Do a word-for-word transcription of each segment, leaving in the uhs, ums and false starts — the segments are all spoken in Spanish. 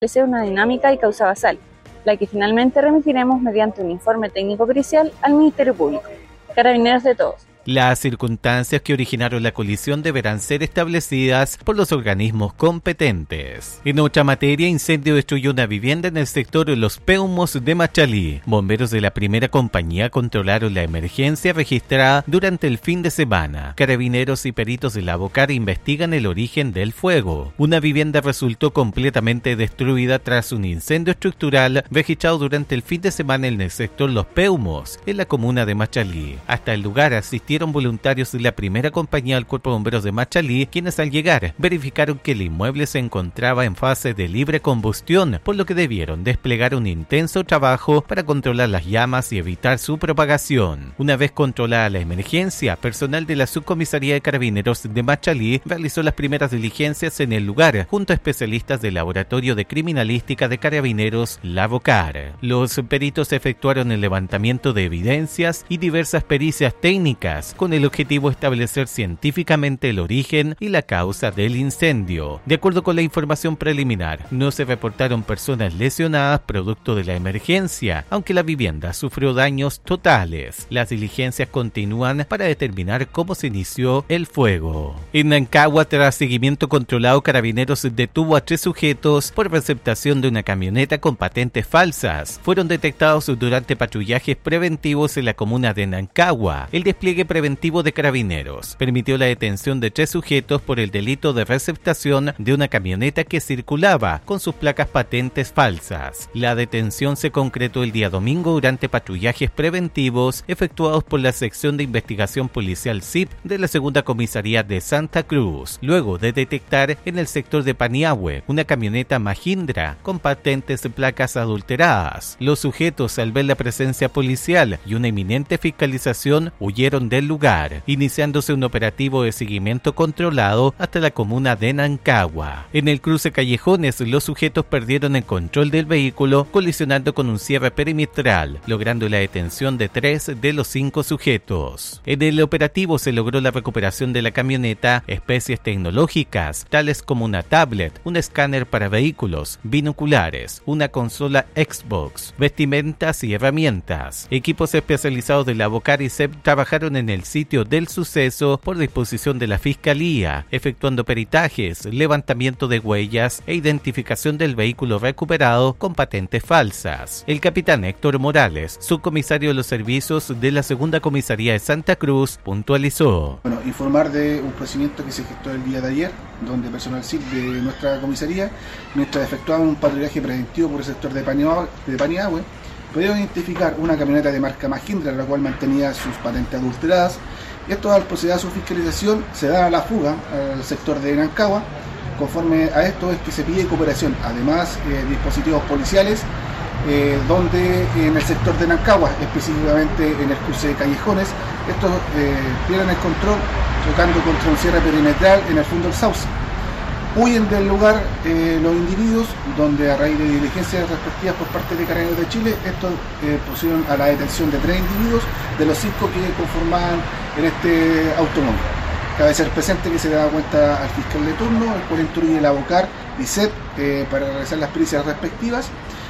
establecer una dinámica y causa basal, la que finalmente remitiremos mediante un informe técnico pericial al Ministerio Público. Carabineros de todos. Las circunstancias que originaron la colisión deberán ser establecidas por los organismos competentes. En otra materia, incendio destruyó una vivienda en el sector Los Peumos de Machalí. Bomberos de la primera compañía controlaron la emergencia registrada durante el fin de semana. Carabineros y peritos de la Abocar investigan el origen del fuego. Una vivienda resultó completamente destruida tras un incendio estructural registrado durante el fin de semana en el sector Los Peumos, en la comuna de Machalí. Hasta el lugar asistieron voluntarios de la primera compañía del Cuerpo de Bomberos de Machalí, quienes al llegar verificaron que el inmueble se encontraba en fase de libre combustión, por lo que debieron desplegar un intenso trabajo para controlar las llamas y evitar su propagación. Una vez controlada la emergencia, personal de la Subcomisaría de Carabineros de Machalí realizó las primeras diligencias en el lugar, junto a especialistas del Laboratorio de Criminalística de Carabineros, la Abocar. Los peritos efectuaron el levantamiento de evidencias y diversas pericias técnicas, con el objetivo de establecer científicamente el origen y la causa del incendio. De acuerdo con la información preliminar, no se reportaron personas lesionadas producto de la emergencia, aunque la vivienda sufrió daños totales. Las diligencias continúan para determinar cómo se inició el fuego. En Nancagua, tras seguimiento controlado, Carabineros detuvo a tres sujetos por receptación de una camioneta con patentes falsas. Fueron detectados durante patrullajes preventivos en la comuna de Nancagua. El despliegue preventivo de Carabineros permitió la detención de tres sujetos por el delito de receptación de una camioneta que circulaba con sus placas patentes falsas. La detención se concretó el día domingo durante patrullajes preventivos efectuados por la Sección de Investigación Policial S I P de la Segunda Comisaría de Santa Cruz, luego de detectar en el sector de Paniahue una camioneta Mahindra con patentes de placas adulteradas. Los sujetos, al ver la presencia policial y una inminente fiscalización, huyeron del lugar, iniciándose un operativo de seguimiento controlado hasta la comuna de Nancagua. En el cruce Callejones, los sujetos perdieron el control del vehículo, colisionando con un cierre perimetral, logrando la detención de tres de los cinco sujetos. En el operativo se logró la recuperación de la camioneta, especies tecnológicas, tales como una tablet, un escáner para vehículos, binoculares, una consola Xbox, vestimentas y herramientas. Equipos especializados de la Abocar y S E P trabajaron en el sitio del suceso por disposición de la Fiscalía, efectuando peritajes, levantamiento de huellas e identificación del vehículo recuperado con patentes falsas. El capitán Héctor Morales, subcomisario de los servicios de la Segunda Comisaría de Santa Cruz, puntualizó. Bueno, informar de un procedimiento que se gestó el día de ayer, donde personal S I P de nuestra comisaría, mientras efectuaban un patrullaje preventivo por el sector de Paniahue, de Paniahue pudieron identificar una camioneta de marca Mahindra, la cual mantenía sus patentes adulteradas. Esto, al proceder a su fiscalización, se da la fuga al sector de Nancagua. Conforme a esto es que se pide cooperación, además eh, dispositivos policiales, eh, donde en el sector de Nancagua, específicamente en el cruce de Callejones, estos eh, pierden el control chocando contra un cierre perimetral en el fondo del sauce. Huyen del lugar eh, los individuos, donde a raíz de diligencias respectivas por parte de Carabineros de Chile, estos eh, pusieron a la detención de tres individuos de los cinco que conformaban en este automóvil. Cabe ser presente que se da cuenta al fiscal de turno, el cual instruye el Abocar y S E P eh, para realizar las pericias respectivas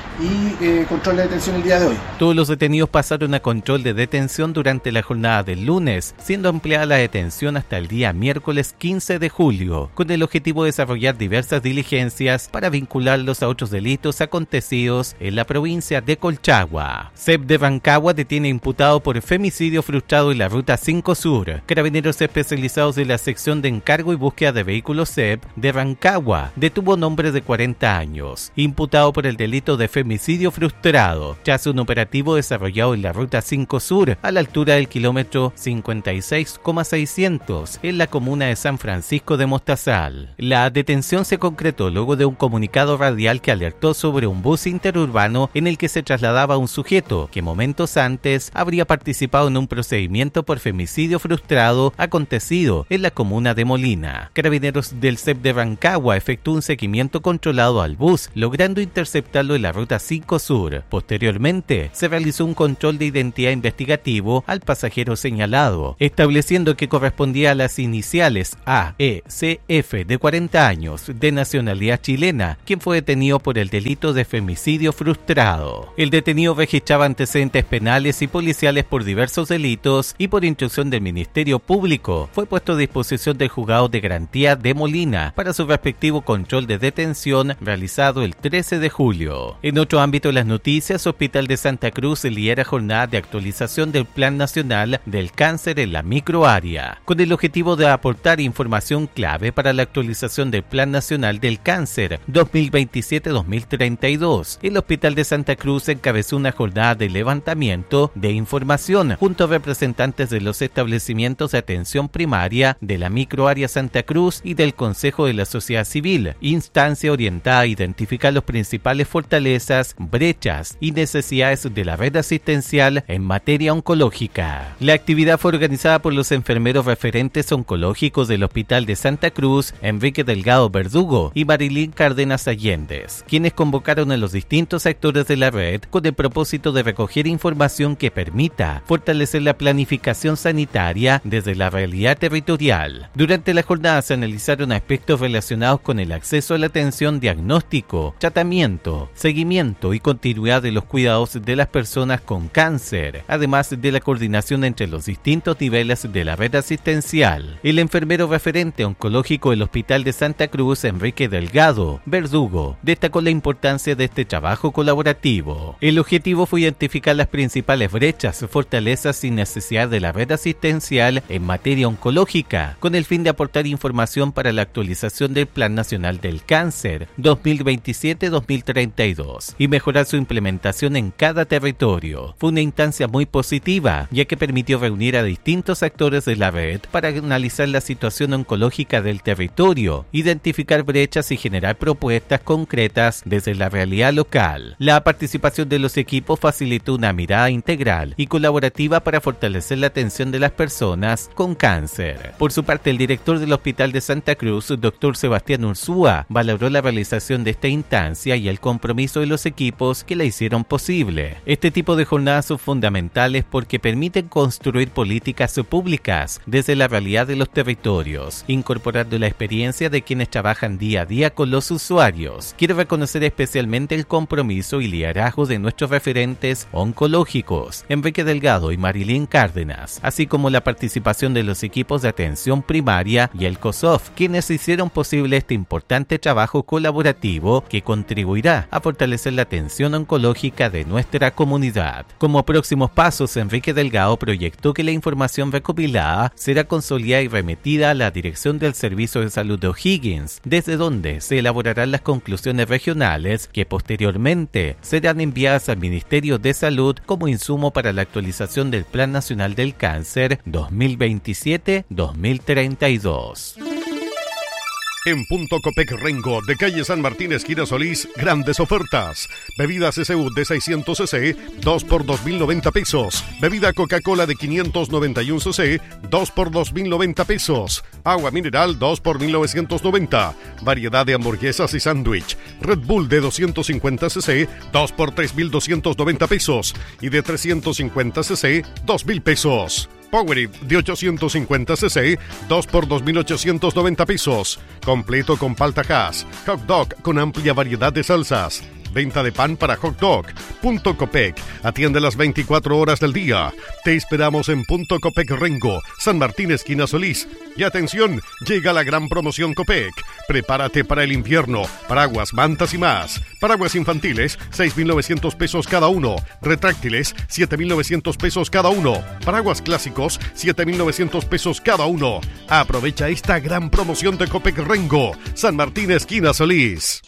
y eh, control de detención el día de hoy. Todos los detenidos pasaron a control de detención durante la jornada del lunes, siendo ampliada la detención hasta el día miércoles quince de julio, con el objetivo de desarrollar diversas diligencias para vincularlos a otros delitos acontecidos en la provincia de Colchagua. S E P de Rancagua detiene imputado por femicidio frustrado en la Ruta cinco Sur. Carabineros especializados de la sección de encargo y búsqueda de vehículos S E P de Rancagua detuvo a un hombre de cuarenta años, imputado por el delito de femicidio Homicidio frustrado, tras un operativo desarrollado en la Ruta cinco Sur, a la altura del kilómetro cincuenta y seis coma seiscientos, en la comuna de San Francisco de Mostazal. La detención se concretó luego de un comunicado radial que alertó sobre un bus interurbano en el que se trasladaba un sujeto que momentos antes habría participado en un procedimiento por femicidio frustrado acontecido en la comuna de Molina. Carabineros del S E P de Rancagua efectuó un seguimiento controlado al bus, logrando interceptarlo en la Ruta Ruta cinco Sur. Posteriormente, se realizó un control de identidad investigativo al pasajero señalado, estableciendo que correspondía a las iniciales A E C F de cuarenta años, de nacionalidad chilena, quien fue detenido por el delito de femicidio frustrado. El detenido registraba antecedentes penales y policiales por diversos delitos y por instrucción del Ministerio Público fue puesto a disposición del juzgado de garantía de Molina para su respectivo control de detención realizado el trece de julio. En otro ámbito de las noticias, Hospital de Santa Cruz lidera jornada de actualización del Plan Nacional del Cáncer en la microárea, con el objetivo de aportar información clave para la actualización del Plan Nacional del Cáncer dos mil veintisiete a dos mil treinta y dos. El Hospital de Santa Cruz encabezó una jornada de levantamiento de información junto a representantes de los establecimientos de atención primaria de la microárea Santa Cruz y del Consejo de la Sociedad Civil, instancia orientada a identificar los principales fortalezas, brechas y necesidades de la red asistencial en materia oncológica. La actividad fue organizada por los enfermeros referentes oncológicos del Hospital de Santa Cruz, Enrique Delgado Verdugo y Marilyn Cárdenas Allendez, quienes convocaron a los distintos actores de la red con el propósito de recoger información que permita fortalecer la planificación sanitaria desde la realidad territorial. Durante la jornada se analizaron aspectos relacionados con el acceso a la atención, diagnóstico, tratamiento, seguimiento y continuidad de los cuidados de las personas con cáncer, además de la coordinación entre los distintos niveles de la red asistencial. El enfermero referente oncológico del Hospital de Santa Cruz, Enrique Delgado Verdugo, destacó la importancia de este trabajo colaborativo. El objetivo fue identificar las principales brechas, fortalezas y necesidades de la red asistencial en materia oncológica, con el fin de aportar información para la actualización del Plan Nacional del Cáncer dos mil veintisiete a dos mil treinta y dos y mejorar su implementación en cada territorio. Fue una instancia muy positiva, ya que permitió reunir a distintos actores de la red para analizar la situación oncológica del territorio, identificar brechas y generar propuestas concretas desde la realidad local. La participación de los equipos facilitó una mirada integral y colaborativa para fortalecer la atención de las personas con cáncer. Por su parte, el director del Hospital de Santa Cruz, doctor Sebastián Ursúa, valoró la realización de esta instancia y el compromiso de los equipos que la hicieron posible. Este tipo de jornadas son fundamentales porque permiten construir políticas públicas desde la realidad de los territorios, incorporando la experiencia de quienes trabajan día a día con los usuarios. Quiero reconocer especialmente el compromiso y liderazgo de nuestros referentes oncológicos, Enrique Delgado y Marilyn Cárdenas, así como la participación de los equipos de atención primaria y el COSOF, quienes hicieron posible este importante trabajo colaborativo que contribuirá a fortalecer la atención oncológica de nuestra comunidad. Como próximos pasos, Enrique Delgado proyectó que la información recopilada será consolidada y remitida a la Dirección del Servicio de Salud de O'Higgins, desde donde se elaborarán las conclusiones regionales que posteriormente serán enviadas al Ministerio de Salud como insumo para la actualización del Plan Nacional del Cáncer dos mil veintisiete a dos mil treinta y dos. En Punto Copec Rengo, de calle San Martín, esquina Solís, grandes ofertas. Bebidas S U de seiscientos centilitros, dos por dos mil noventa pesos. Bebida Coca-Cola de quinientos noventa y uno centilitros, dos por dos mil noventa pesos. Agua mineral, dos por mil novecientos noventa. Variedad de hamburguesas y sándwich. Red Bull de doscientos cincuenta centilitros, dos por tres mil doscientos noventa pesos. Y de trescientos cincuenta centilitros, dos mil pesos. Powerade de ochocientos cincuenta centilitros, dos por dos mil ochocientos noventa pesos. Completo con palta Hass. Hot dog con amplia variedad de salsas. Venta de pan para hot dog. Punto Copec. Atiende las veinticuatro horas del día. Te esperamos en Punto Copec Rengo, San Martín, esquina Solís. Y atención, llega la gran promoción Copec. Prepárate para el invierno. Paraguas, mantas y más. Paraguas infantiles, seis mil novecientos pesos cada uno. Retráctiles, siete mil novecientos pesos cada uno. Paraguas clásicos, siete mil novecientos pesos cada uno. Aprovecha esta gran promoción de Copec Rengo, San Martín, esquina Solís.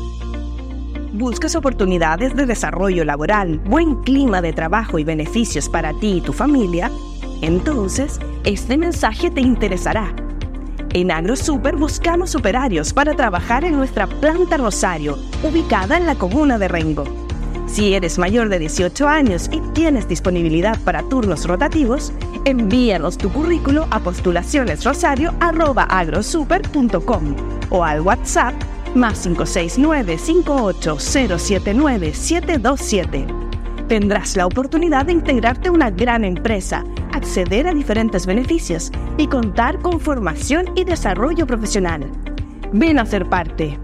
¿Buscas oportunidades de desarrollo laboral, buen clima de trabajo y beneficios para ti y tu familia? Entonces, este mensaje te interesará. En AgroSuper buscamos operarios para trabajar en nuestra planta Rosario, ubicada en la comuna de Rengo. Si eres mayor de dieciocho años y tienes disponibilidad para turnos rotativos, envíanos tu currículo a postulacionesrosario arroba agrosuper punto com o al WhatsApp más cinco seis nueve, cinco ocho cero siete nueve, siete dos siete. Tendrás la oportunidad de integrarte a una gran empresa, acceder a diferentes beneficios y contar con formación y desarrollo profesional. Ven a ser parte.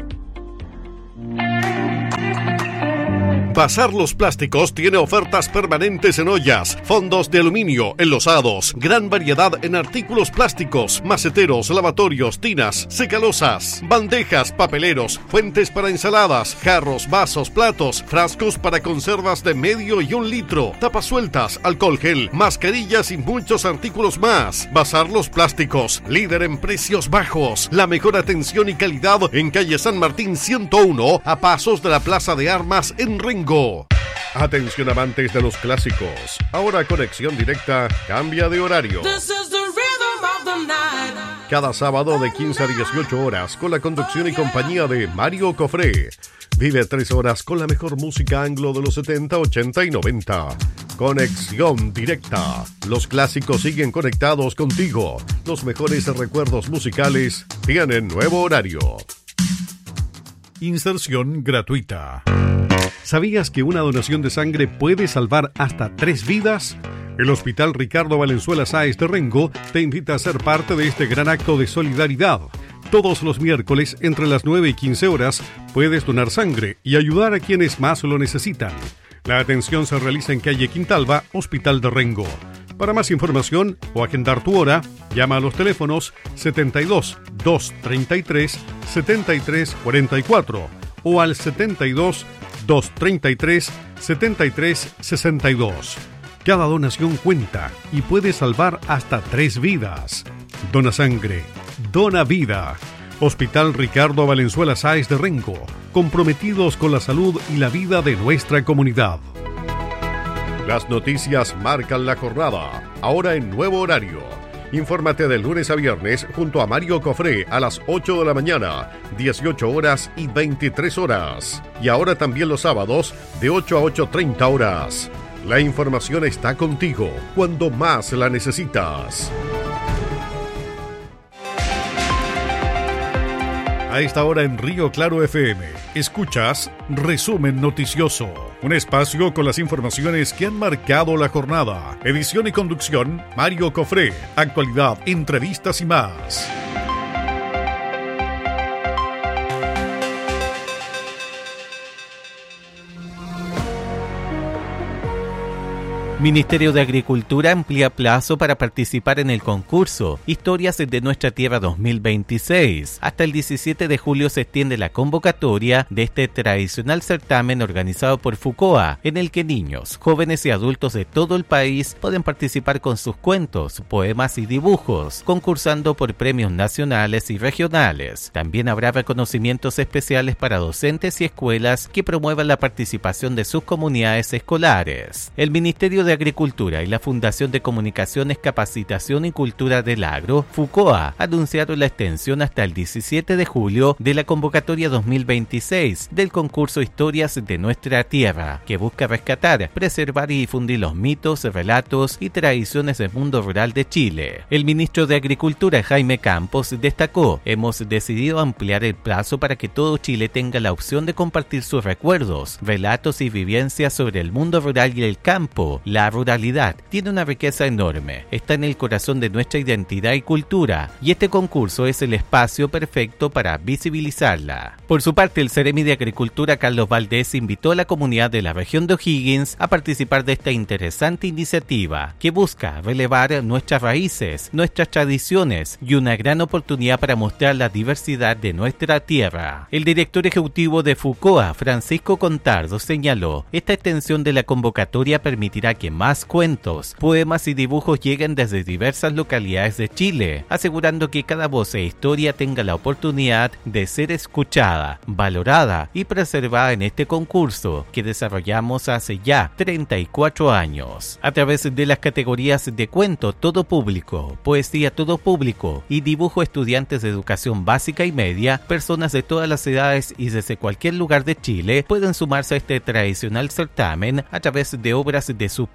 Bazar Los Plásticos tiene ofertas permanentes en ollas, fondos de aluminio, enlosados, gran variedad en artículos plásticos, maceteros, lavatorios, tinas, secalosas, bandejas, papeleros, fuentes para ensaladas, jarros, vasos, platos, frascos para conservas de medio y un litro, tapas sueltas, alcohol gel, mascarillas y muchos artículos más. Bazar Los Plásticos, líder en precios bajos, la mejor atención y calidad en calle San Martín ciento uno, a pasos de la Plaza de Armas en Rengo. Atención amantes de los clásicos. Ahora Conexión Directa cambia de horario. Cada sábado de quince a dieciocho horas con la conducción y compañía de Mario Cofré. Vive tres horas con la mejor música anglo de los setenta, ochenta y noventa. Conexión Directa. Los clásicos siguen conectados contigo. Los mejores recuerdos musicales tienen nuevo horario. Inserción gratuita. ¿Sabías que una donación de sangre puede salvar hasta tres vidas? El Hospital Ricardo Valenzuela Sáez de Rengo te invita a ser parte de este gran acto de solidaridad. Todos los miércoles, entre las nueve y quince horas, puedes donar sangre y ayudar a quienes más lo necesitan. La atención se realiza en calle Quintalba, Hospital de Rengo. Para más información o agendar tu hora, llama a los teléfonos setenta y dos, doscientos treinta y tres, setenta y tres cuarenta y cuatro o al setenta y dos, doscientos treinta y tres, setenta y tres sesenta y dos. Cada donación cuenta y puede salvar hasta tres vidas. Dona sangre, dona vida. Hospital Ricardo Valenzuela Sáez de Rengo, comprometidos con la salud y la vida de nuestra comunidad. Las noticias marcan la jornada, ahora en nuevo horario. Infórmate de lunes a viernes junto a Mario Cofré a las ocho de la mañana, dieciocho horas y veintitrés horas. Y ahora también los sábados de ocho a ocho treinta horas. La información está contigo cuando más la necesitas. A esta hora en Río Claro F M, escuchas Resumen Noticioso, un espacio con las informaciones que han marcado la jornada. Edición y conducción, Mario Cofré. Actualidad, entrevistas y más. Ministerio de Agricultura amplía plazo para participar en el concurso Historias de Nuestra Tierra dos mil veintiséis. Hasta el diecisiete de julio se extiende la convocatoria de este tradicional certamen organizado por FUCOA, en el que niños, jóvenes y adultos de todo el país pueden participar con sus cuentos, poemas y dibujos, concursando por premios nacionales y regionales. También habrá reconocimientos especiales para docentes y escuelas que promuevan la participación de sus comunidades escolares. El Ministerio de de Agricultura y la Fundación de Comunicaciones, Capacitación y Cultura del Agro, FUCOA, anunciaron la extensión hasta el diecisiete de julio de la convocatoria dos mil veintiséis del concurso Historias de Nuestra Tierra, que busca rescatar, preservar y difundir los mitos, relatos y tradiciones del mundo rural de Chile. El ministro de Agricultura, Jaime Campos, destacó: hemos decidido ampliar el plazo para que todo Chile tenga la opción de compartir sus recuerdos, relatos y vivencias sobre el mundo rural y el campo. La La ruralidad tiene una riqueza enorme, está en el corazón de nuestra identidad y cultura, y este concurso es el espacio perfecto para visibilizarla. Por su parte, el Seremi de Agricultura, Carlos Valdés, invitó a la comunidad de la región de O'Higgins a participar de esta interesante iniciativa, que busca relevar nuestras raíces, nuestras tradiciones y una gran oportunidad para mostrar la diversidad de nuestra tierra. El director ejecutivo de FUCOA, Francisco Contardo, señaló: esta extensión de la convocatoria permitirá que más cuentos, poemas y dibujos lleguen desde diversas localidades de Chile, asegurando que cada voz e historia tenga la oportunidad de ser escuchada, valorada y preservada en este concurso que desarrollamos hace ya treinta y cuatro años. A través de las categorías de cuento todo público, poesía todo público y dibujo estudiantes de educación básica y media, personas de todas las edades y desde cualquier lugar de Chile pueden sumarse a este tradicional certamen a través de obras de su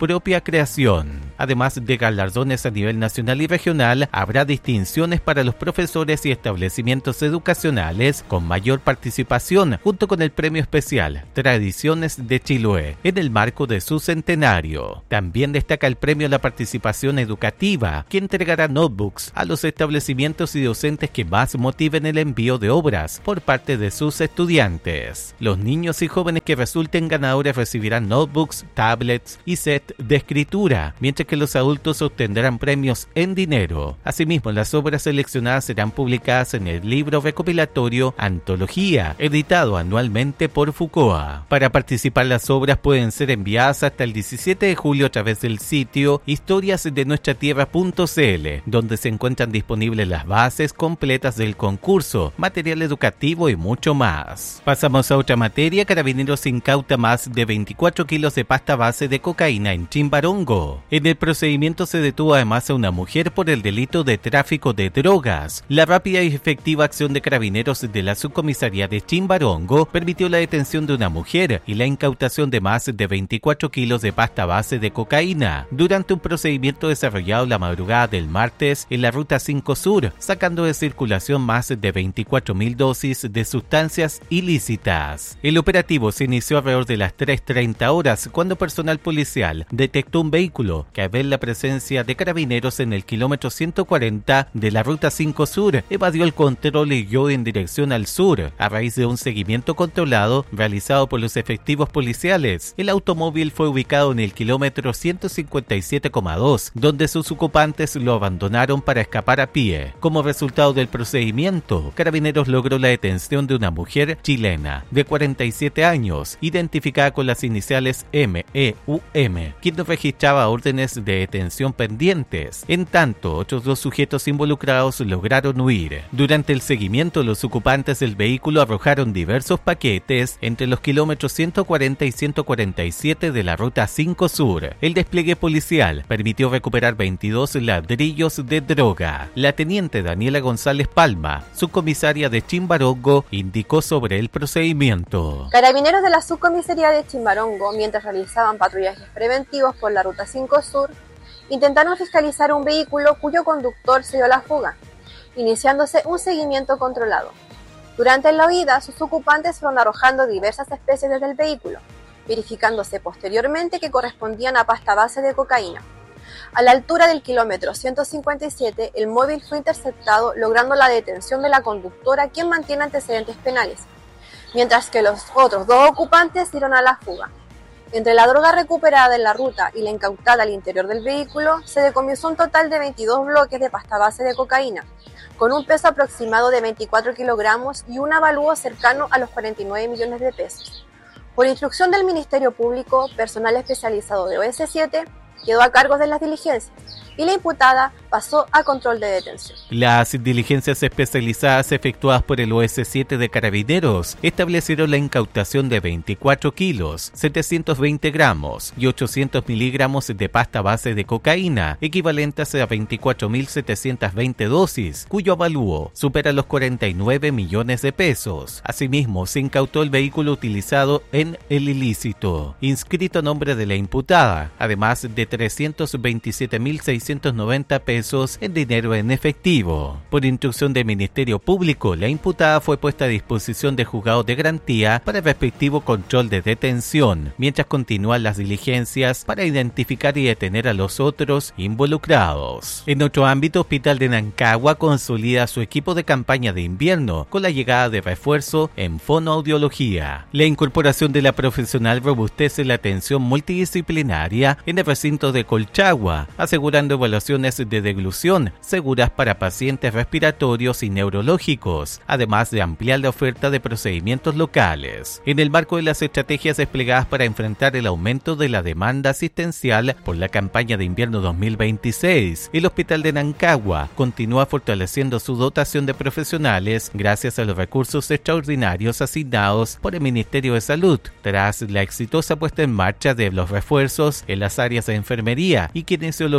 propia creación. Además de galardones a nivel nacional y regional, habrá distinciones para los profesores y establecimientos educacionales con mayor participación, junto con el premio especial Tradiciones de Chiloé, en el marco de su centenario. También destaca el premio a la participación educativa, que entregará notebooks a los establecimientos y docentes que más motiven el envío de obras por parte de sus estudiantes. Los niños y jóvenes que resulten ganadores recibirán notebooks, tablets y set de escritura, mientras que los adultos obtendrán premios en dinero. Asimismo, las obras seleccionadas serán publicadas en el libro recopilatorio Antología, editado anualmente por FUCOA. Para participar, las obras pueden ser enviadas hasta el diecisiete de julio a través del sitio historias de nuestra tierra punto c l, donde se encuentran disponibles las bases completas del concurso, material educativo y mucho más. Pasamos a otra materia. Carabineros incauta más de veinticuatro kilos de pasta base de cocaína en Chimbarongo. En el procedimiento se detuvo además a una mujer por el delito de tráfico de drogas. La rápida y efectiva acción de Carabineros de la subcomisaría de Chimbarongo permitió la detención de una mujer y la incautación de más de veinticuatro kilos de pasta base de cocaína durante un procedimiento desarrollado la madrugada del martes en la Ruta cinco Sur, sacando de circulación más de veinticuatro mil dosis de sustancias ilícitas. El operativo se inició alrededor de las tres treinta horas, cuando personal policial detectó un vehículo que, al ver la presencia de Carabineros en el kilómetro ciento cuarenta de la Ruta cinco Sur, evadió el control y guió en dirección al sur. A raíz de un seguimiento controlado realizado por los efectivos policiales, el automóvil fue ubicado en el kilómetro ciento cincuenta y siete coma dos, donde sus ocupantes lo abandonaron para escapar a pie. Como resultado del procedimiento, Carabineros logró la detención de una mujer chilena de cuarenta y siete años, identificada con las iniciales M E U M, quien no registraba órdenes de detención pendientes. En tanto, otros dos sujetos involucrados lograron huir. Durante el seguimiento, los ocupantes del vehículo arrojaron diversos paquetes entre los kilómetros ciento cuarenta y ciento cuarenta y siete de la Ruta cinco Sur. El despliegue policial permitió recuperar veintidós ladrillos de droga. La teniente Daniela González Palma, subcomisaria de Chimbarongo, indicó sobre el procedimiento. Carabineros de la subcomisaría de Chimbarongo, mientras realizaban patrullajes preventivos por la Ruta cinco Sur, intentaron fiscalizar un vehículo cuyo conductor se dio la fuga, iniciándose un seguimiento controlado. Durante la huida, sus ocupantes fueron arrojando diversas especies desde el vehículo, verificándose posteriormente que correspondían a pasta base de cocaína. A la altura del kilómetro ciento cincuenta y siete, el móvil fue interceptado, logrando la detención de la conductora, quien mantiene antecedentes penales, mientras que los otros dos ocupantes dieron a la fuga. Entre la droga recuperada en la ruta y la incautada al interior del vehículo, se decomisó un total de veintidós bloques de pasta base de cocaína, con un peso aproximado de veinticuatro kilogramos y un avalúo cercano a los cuarenta y nueve millones de pesos. Por instrucción del Ministerio Público, personal especializado de O S siete quedó a cargo de las diligencias y la imputada pasó a control de detención. Las diligencias especializadas efectuadas por el O S siete de Carabineros establecieron la incautación de veinticuatro kilos, setecientos veinte gramos y ochocientos miligramos de pasta base de cocaína, equivalentes a veinticuatro mil setecientas veinte dosis, cuyo avalúo supera los cuarenta y nueve millones de pesos. Asimismo, se incautó el vehículo utilizado en el ilícito, inscrito a nombre de la imputada, además de trescientos veintisiete mil seiscientos noventa pesos en dinero en efectivo. Por instrucción del Ministerio Público, la imputada fue puesta a disposición de juzgados de garantía para el respectivo control de detención, mientras continúan las diligencias para identificar y detener a los otros involucrados. En otro ámbito, Hospital de Nancagua consolida su equipo de campaña de invierno con la llegada de refuerzo en fonoaudiología. La incorporación de la profesional robustece la atención multidisciplinaria en el recinto de Colchagua, asegurando evaluaciones de deglución seguras para pacientes respiratorios y neurológicos, además de ampliar la oferta de procedimientos locales. En el marco de las estrategias desplegadas para enfrentar el aumento de la demanda asistencial por la campaña de invierno dos mil veintiséis, el Hospital de Nancagua continúa fortaleciendo su dotación de profesionales gracias a los recursos extraordinarios asignados por el Ministerio de Salud, tras la exitosa puesta en marcha de los refuerzos en las áreas de enfermería y kinesiología,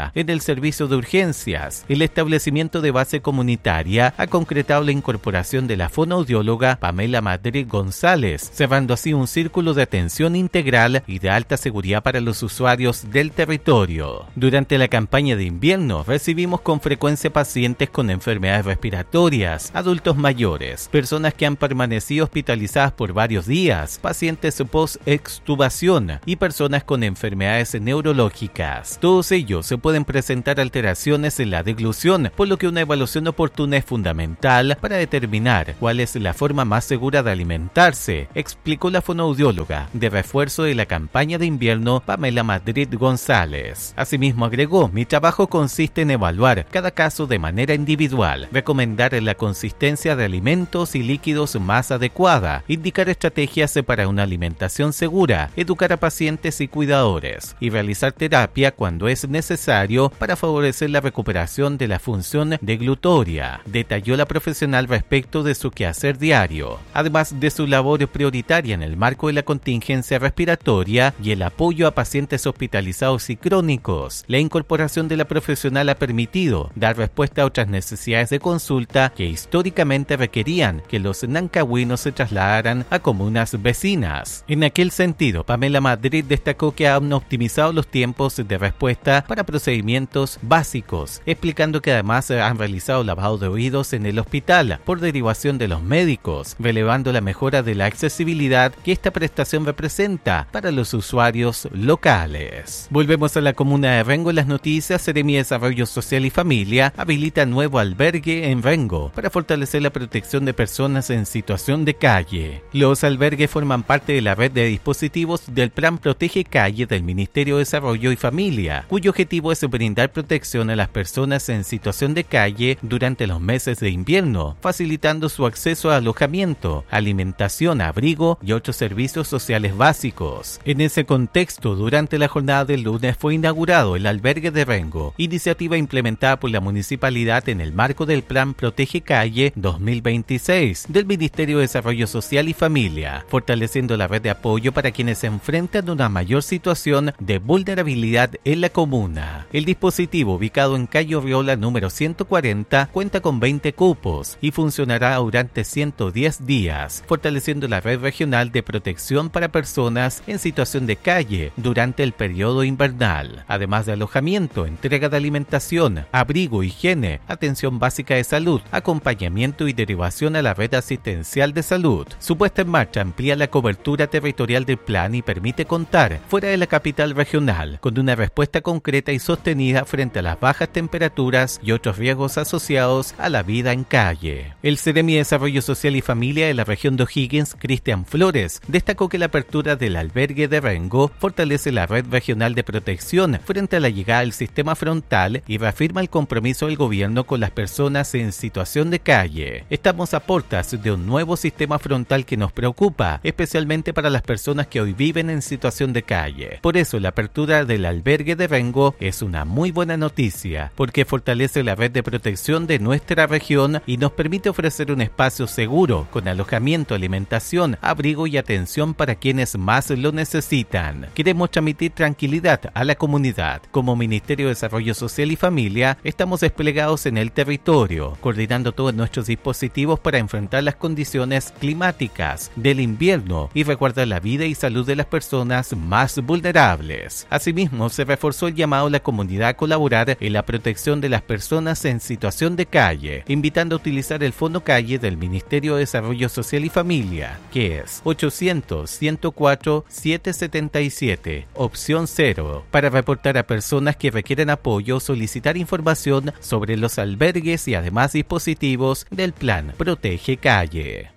alta en el servicio de urgencias. El establecimiento de base comunitaria ha concretado la incorporación de la fonoaudióloga Pamela Madrid González, cerrando así un círculo de atención integral y de alta seguridad para los usuarios del territorio. Durante la campaña de invierno recibimos con frecuencia pacientes con enfermedades respiratorias, adultos mayores, personas que han permanecido hospitalizadas por varios días, pacientes post-extubación y personas con enfermedades neurológicas. Todos ellos se pueden presentar alteraciones en la deglución, por lo que una evaluación oportuna es fundamental para determinar cuál es la forma más segura de alimentarse, explicó la fonoaudióloga de refuerzo de la campaña de invierno Pamela Madrid González. Asimismo agregó: mi trabajo consiste en evaluar cada caso de manera individual, recomendar la consistencia de alimentos y líquidos más adecuada, indicar estrategias para una alimentación segura, educar a pacientes y cuidadores y realizar terapia cuando es necesario para favorecer la recuperación de la función deglutoria, detalló la profesional respecto de su quehacer diario. Además de su labor prioritaria en el marco de la contingencia respiratoria y el apoyo a pacientes hospitalizados y crónicos, la incorporación de la profesional ha permitido dar respuesta a otras necesidades de consulta que históricamente requerían que los nancahuinos se trasladaran a comunas vecinas. En aquel sentido, Pamela Madrid destacó que han optimizado los tiempos de respuesta para procedimientos básicos, explicando que además han realizado lavado de oídos en el hospital por derivación de los médicos, relevando la mejora de la accesibilidad que esta prestación representa para los usuarios locales. Volvemos a la comuna de Rengo en las noticias. Seremi de Desarrollo Social y Familia habilita nuevo albergue en Rengo para fortalecer la protección de personas en situación de calle. Los albergues forman parte de la red de dispositivos del Plan Protege Calle del Ministerio de Desarrollo y Familia, cuyo objetivo es brindar protección a las personas en situación de calle durante los meses de invierno, facilitando su acceso a alojamiento, alimentación, abrigo y otros servicios sociales básicos. En ese contexto, durante la jornada del lunes fue inaugurado el albergue de Rengo, iniciativa implementada por la municipalidad en el marco del Plan Protege Calle dos mil veintiséis del Ministerio de Desarrollo Social y Familia, fortaleciendo la red de apoyo para quienes se enfrentan a una mayor situación de vulnerabilidad en la comuna. El dispositivo, ubicado en calle Orriola número ciento cuarenta, cuenta con veinte cupos y funcionará durante ciento diez días, fortaleciendo la red regional de protección para personas en situación de calle durante el periodo invernal, además de alojamiento, entrega de alimentación, abrigo, higiene, atención básica de salud, acompañamiento y derivación a la red asistencial de salud. Su puesta en marcha amplía la cobertura territorial del plan y permite contar, fuera de la capital regional, con una respuesta concreta y sostenida frente a las bajas temperaturas y otros riesgos asociados a la vida en calle. El Seremi de Desarrollo Social y Familia de la región de O'Higgins, Cristian Flores, destacó que la apertura del albergue de Rengo fortalece la red regional de protección frente a la llegada del sistema frontal y reafirma el compromiso del gobierno con las personas en situación de calle. Estamos a puertas de un nuevo sistema frontal que nos preocupa, especialmente para las personas que hoy viven en situación de calle. Por eso la apertura del albergue de Rengo es una muy buena noticia, porque fortalece la red de protección de nuestra región y nos permite ofrecer un espacio seguro, con alojamiento, alimentación, abrigo y atención para quienes más lo necesitan. Queremos transmitir tranquilidad a la comunidad. Como Ministerio de Desarrollo Social y Familia, estamos desplegados en el territorio, coordinando todos nuestros dispositivos para enfrentar las condiciones climáticas del invierno y resguardar la vida y salud de las personas más vulnerables. Asimismo, se reforzó el llamado a la comunidad a colaborar en la protección de las personas en situación de calle, invitando a utilizar el Fondo Calle del Ministerio de Desarrollo Social y Familia, que es ochocientos, ciento cuatro, setecientos setenta y siete, opción cero, para reportar a personas que requieren apoyo o solicitar información sobre los albergues y además dispositivos del Plan Protege Calle.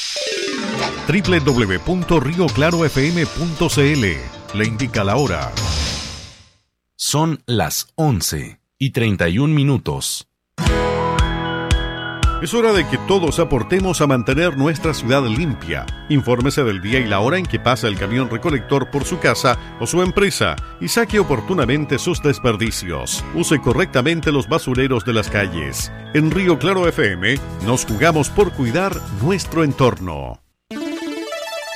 doble u doble u doble u punto río claro f m punto c l le indica la hora. Son las once y treinta y un minutos. Es hora de que todos aportemos a mantener nuestra ciudad limpia. Infórmese del día y la hora en que pasa el camión recolector por su casa o su empresa y saque oportunamente sus desperdicios. Use correctamente los basureros de las calles. En Río Claro F M nos jugamos por cuidar nuestro entorno.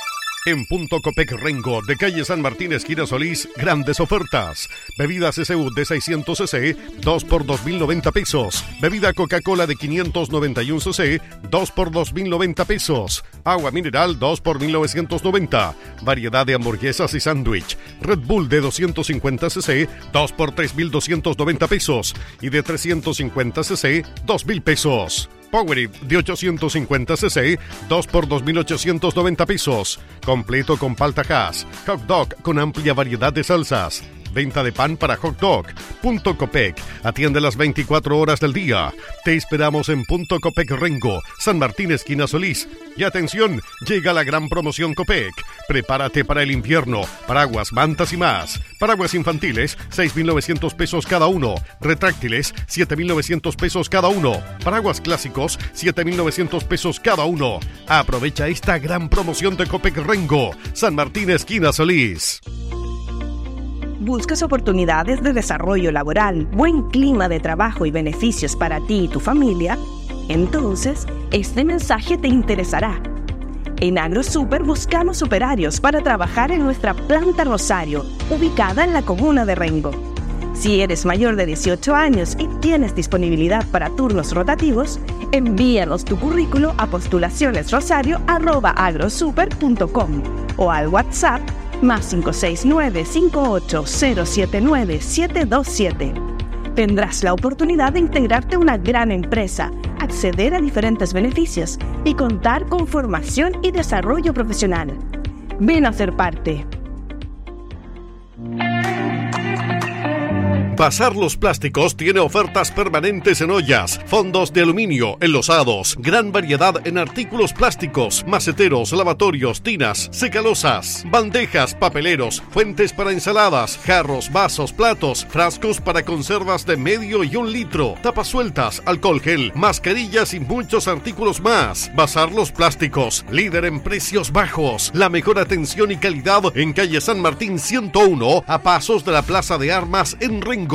En Punto Copec Rengo, de calle San Martín, esquina Solís, grandes ofertas. Bebidas S U de seiscientos centilitros, dos por dos mil noventa pesos. Bebida Coca-Cola de quinientos noventa y uno centilitros, dos por dos mil noventa pesos. Agua mineral, dos por mil novecientos noventa. Variedad de hamburguesas y sándwich. Red Bull de doscientos cincuenta centilitros, dos por tres mil doscientos noventa pesos. Y de trescientos cincuenta centilitros, dos mil pesos. Powerade de ochocientos cincuenta centilitros, dos por dos mil ochocientos noventa pesos. Completo con palta Hass. Hot dog con amplia variedad de salsas. Venta de pan para hot dog. Punto Copec. Atiende las veinticuatro horas del día. Te esperamos en Punto Copec Rengo, San Martín, esquina Solís. Y atención, llega la gran promoción Copec. Prepárate para el invierno. Paraguas, mantas y más. Paraguas infantiles, seis mil novecientos pesos cada uno. Retráctiles, siete mil novecientos pesos cada uno. Paraguas clásicos, siete mil novecientos pesos cada uno. Aprovecha esta gran promoción de Copec Rengo, San Martín, esquina Solís. ¿Buscas oportunidades de desarrollo laboral, buen clima de trabajo y beneficios para ti y tu familia? Entonces, este mensaje te interesará. En AgroSuper buscamos operarios para trabajar en nuestra planta Rosario, ubicada en la comuna de Rengo. Si eres mayor de dieciocho años y tienes disponibilidad para turnos rotativos, envíanos tu currículo a postulacionesrosario arroba agrosuper punto com o al WhatsApp más cinco seis nueve, cinco ocho cero siete nueve, siete dos siete. Tendrás la oportunidad de integrarte a una gran empresa, acceder a diferentes beneficios y contar con formación y desarrollo profesional. Ven a ser parte. Bazar Los Plásticos tiene ofertas permanentes en ollas, fondos de aluminio, enlosados, gran variedad en artículos plásticos, maceteros, lavatorios, tinas, secalosas, bandejas, papeleros, fuentes para ensaladas, jarros, vasos, platos, frascos para conservas de medio y un litro, tapas sueltas, alcohol gel, mascarillas y muchos artículos más. Bazar Los Plásticos, líder en precios bajos, la mejor atención y calidad en calle San Martín ciento uno, a pasos de la Plaza de Armas en Rengo.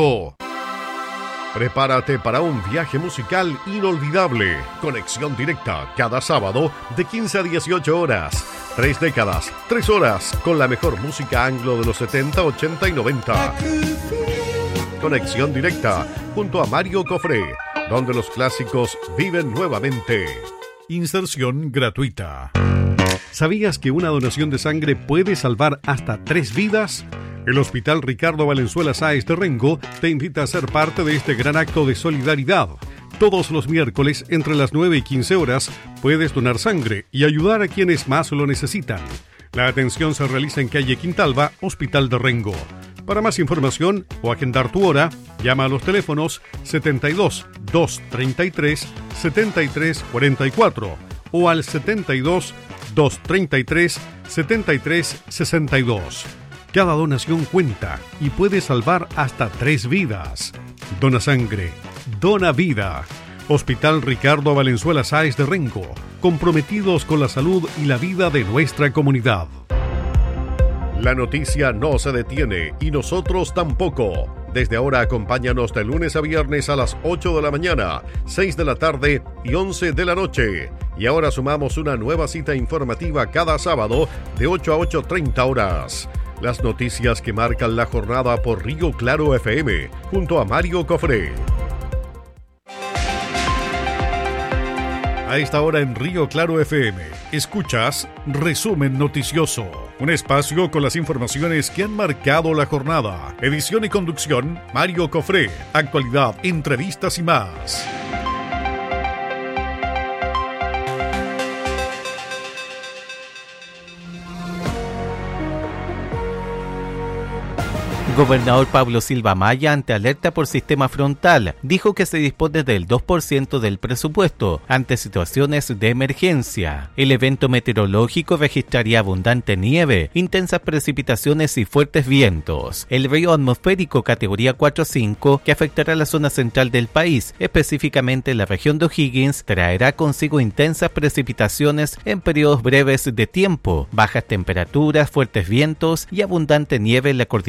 Prepárate para un viaje musical inolvidable. Conexión directa cada sábado de quince a dieciocho horas. Tres décadas, tres horas con la mejor música anglo de los setenta, ochenta y noventa. Conexión directa junto a Mario Cofré, donde los clásicos viven nuevamente. Inserción gratuita. ¿Sabías que una donación de sangre puede salvar hasta tres vidas? El Hospital Ricardo Valenzuela Sáez de Rengo te invita a ser parte de este gran acto de solidaridad. Todos los miércoles, entre las nueve y quince horas, puedes donar sangre y ayudar a quienes más lo necesitan. La atención se realiza en calle Quintalba, Hospital de Rengo. Para más información o agendar tu hora, llama a los teléfonos setenta y dos, doscientos treinta y tres, setenta y tres cuarenta y cuatro o al setenta y dos, doscientos treinta y tres, setenta y tres sesenta y dos. Cada donación cuenta y puede salvar hasta tres vidas. Dona sangre, dona vida. Hospital Ricardo Valenzuela Sáez de Rengo, comprometidos con la salud y la vida de nuestra comunidad. La noticia no se detiene y nosotros tampoco. Desde ahora acompáñanos de lunes a viernes a las ocho de la mañana, seis de la tarde y once de la noche. Y ahora sumamos una nueva cita informativa cada sábado de ocho a ocho treinta horas. Las noticias que marcan la jornada por Río Claro F M, junto a Mario Cofré. A esta hora en Río Claro F M, escuchas Resumen Noticioso, un espacio con las informaciones que han marcado la jornada. Edición y conducción, Mario Cofré. Actualidad, entrevistas y más. Gobernador Pablo Silva Maya, ante alerta por sistema frontal, dijo que se dispone del dos por ciento del presupuesto ante situaciones de emergencia. El evento meteorológico registraría abundante nieve, intensas precipitaciones y fuertes vientos. El río atmosférico categoría cuatro cinco, que afectará la zona central del país, específicamente la región de O'Higgins, traerá consigo intensas precipitaciones en periodos breves de tiempo, bajas temperaturas, fuertes vientos y abundante nieve en la cordillera de los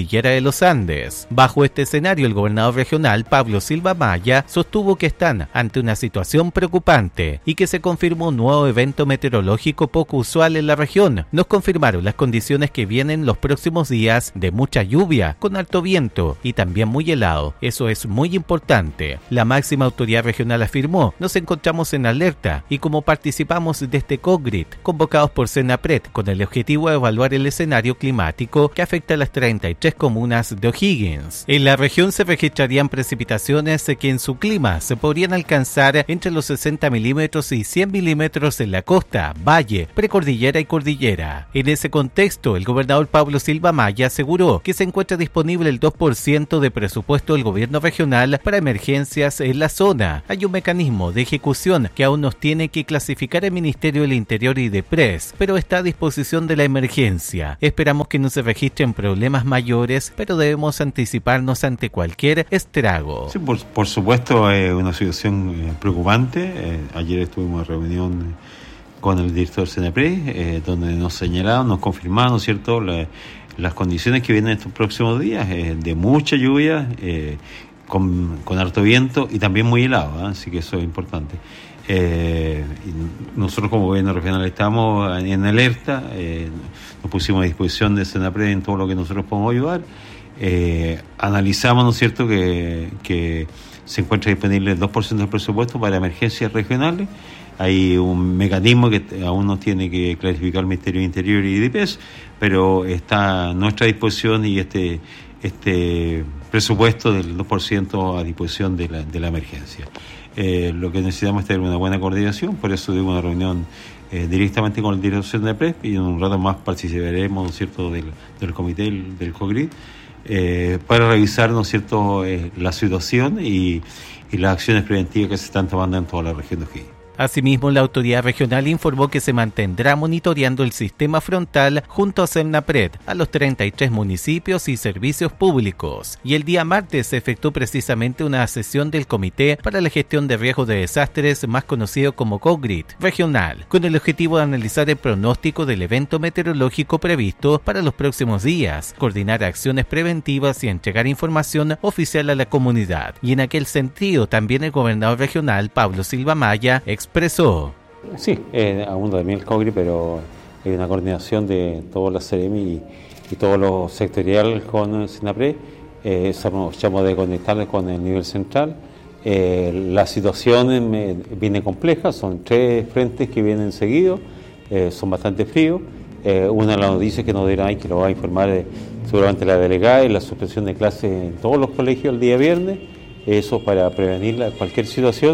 los Andes. Bajo este escenario, el gobernador regional, Pablo Silva Maya, sostuvo que están ante una situación preocupante y que se confirmó un nuevo evento meteorológico poco usual en la región. Nos confirmaron las condiciones que vienen los próximos días de mucha lluvia, con alto viento y también muy helado. Eso es muy importante. La máxima autoridad regional afirmó: nos encontramos en alerta y como participamos de este COGRIT, convocados por Senapred, con el objetivo de evaluar el escenario climático que afecta a las treinta y tres comunas de O'Higgins. En la región se registrarían precipitaciones que en su clima se podrían alcanzar entre los sesenta milímetros y cien milímetros en la costa, valle, precordillera y cordillera. En ese contexto, el gobernador Pablo Silva Maya aseguró que se encuentra disponible el dos por ciento de presupuesto del gobierno regional para emergencias en la zona. Hay un mecanismo de ejecución que aún nos tiene que clasificar el Ministerio del Interior y de P R E S, pero está a disposición de la emergencia. Esperamos que no se registren problemas mayores, pero debemos anticiparnos ante cualquier estrago. Sí, por, por supuesto es una situación eh, preocupante. Eh, ayer estuvimos en reunión con el director Senapred, eh, donde nos señalaron, nos confirmaron, ¿no es cierto?, la, las condiciones que vienen estos próximos días, eh, de mucha lluvia, eh, con, con harto viento y también muy helado, ¿eh? Así que eso es importante. Eh, y nosotros como gobierno regional estamos en alerta, eh, nos pusimos a disposición de Senapred en todo lo que nosotros podemos ayudar. Eh, analizamos, ¿no es cierto?, que, que se encuentra disponible el dos por ciento del presupuesto para emergencias regionales. Hay un mecanismo que aún no tiene que clarificar el Ministerio del Interior y de P E S, pero está a nuestra disposición y este este presupuesto del dos por ciento a disposición de la, de la emergencia. Eh, lo que necesitamos es tener una buena coordinación, por eso tuvimos una reunión eh, directamente con el director de P E S y en un rato más participaremos, ¿no es cierto?, del, del comité del, del COGRIT, eh, para revisar, ¿no es cierto?, eh, la situación y, y las acciones preventivas que se están tomando en toda la región de O'Higgins. Asimismo, la autoridad regional informó que se mantendrá monitoreando el sistema frontal junto a Senapred a los treinta y tres municipios y servicios públicos. Y el día martes se efectuó precisamente una sesión del Comité para la Gestión de Riesgos de Desastres, más conocido como COGRIT regional, con el objetivo de analizar el pronóstico del evento meteorológico previsto para los próximos días, coordinar acciones preventivas y entregar información oficial a la comunidad. Y en aquel sentido, también el gobernador regional, Pablo Silva Maya, expresó. Sí, eh, aún también el COGRIT, pero hay una coordinación de todas las C E R E M y, y todos los sectoriales con el Senapred. Eh, estamos de conectarles con el nivel central. Eh, la situación eh, viene compleja, son tres frentes que vienen seguidos, eh, son bastante fríos. Eh, una de las noticias que nos dirán y que lo va a informar eh, seguramente la delegada es la suspensión de clases en todos los colegios el día viernes, eso para prevenir la, cualquier situación.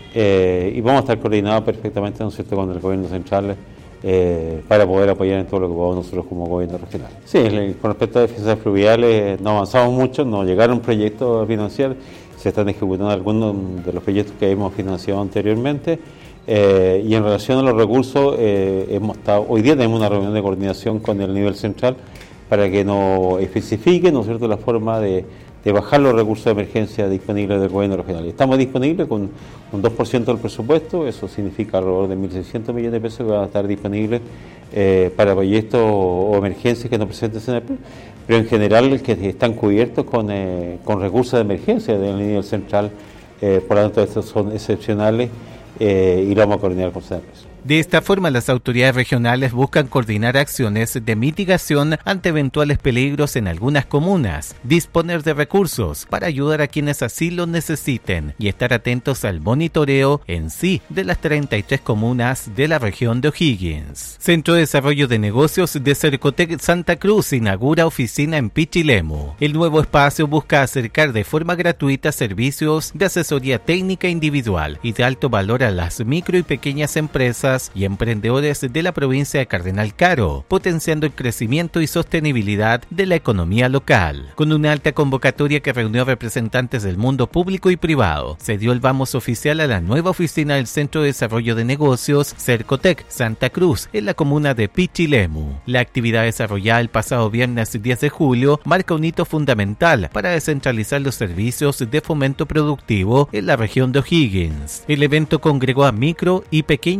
Eh, y vamos a estar coordinados perfectamente, ¿no es cierto?, con el gobierno central eh, para poder apoyar en todo lo que podamos nosotros como gobierno regional. Sí, con respecto a defensas fluviales no avanzamos mucho, no llegaron proyectos financieros, se están ejecutando algunos de los proyectos que hemos financiado anteriormente eh, y en relación a los recursos eh, hemos estado, hoy día tenemos una reunión de coordinación con el nivel central para que nos especifique, ¿no es cierto?, la forma de de bajar los recursos de emergencia disponibles del gobierno regional. Estamos disponibles con un dos por ciento del presupuesto, eso significa alrededor de mil seiscientos millones de pesos que van a estar disponibles eh, para proyectos o emergencias que nos presenten Senapred, pero en general que están cubiertos con, eh, con recursos de emergencia del nivel central, eh, por lo tanto estos son excepcionales eh, y lo vamos a coordinar con Senapred. De esta forma, las autoridades regionales buscan coordinar acciones de mitigación ante eventuales peligros en algunas comunas, disponer de recursos para ayudar a quienes así lo necesiten y estar atentos al monitoreo en sí de las treinta y tres comunas de la región de O'Higgins. Centro de Desarrollo de Negocios de Cercotec Santa Cruz inaugura oficina en Pichilemu. El nuevo espacio busca acercar de forma gratuita servicios de asesoría técnica individual y de alto valor a las micro y pequeñas empresas y emprendedores de la provincia de Cardenal Caro, potenciando el crecimiento y sostenibilidad de la economía local. Con una alta convocatoria que reunió representantes del mundo público y privado, se dio el vamos oficial a la nueva oficina del Centro de Desarrollo de Negocios Cercotec Santa Cruz en la comuna de Pichilemu. La actividad desarrollada el pasado viernes diez de julio marca un hito fundamental para descentralizar los servicios de fomento productivo en la región de O'Higgins. El evento congregó a micro y pequeños empresarios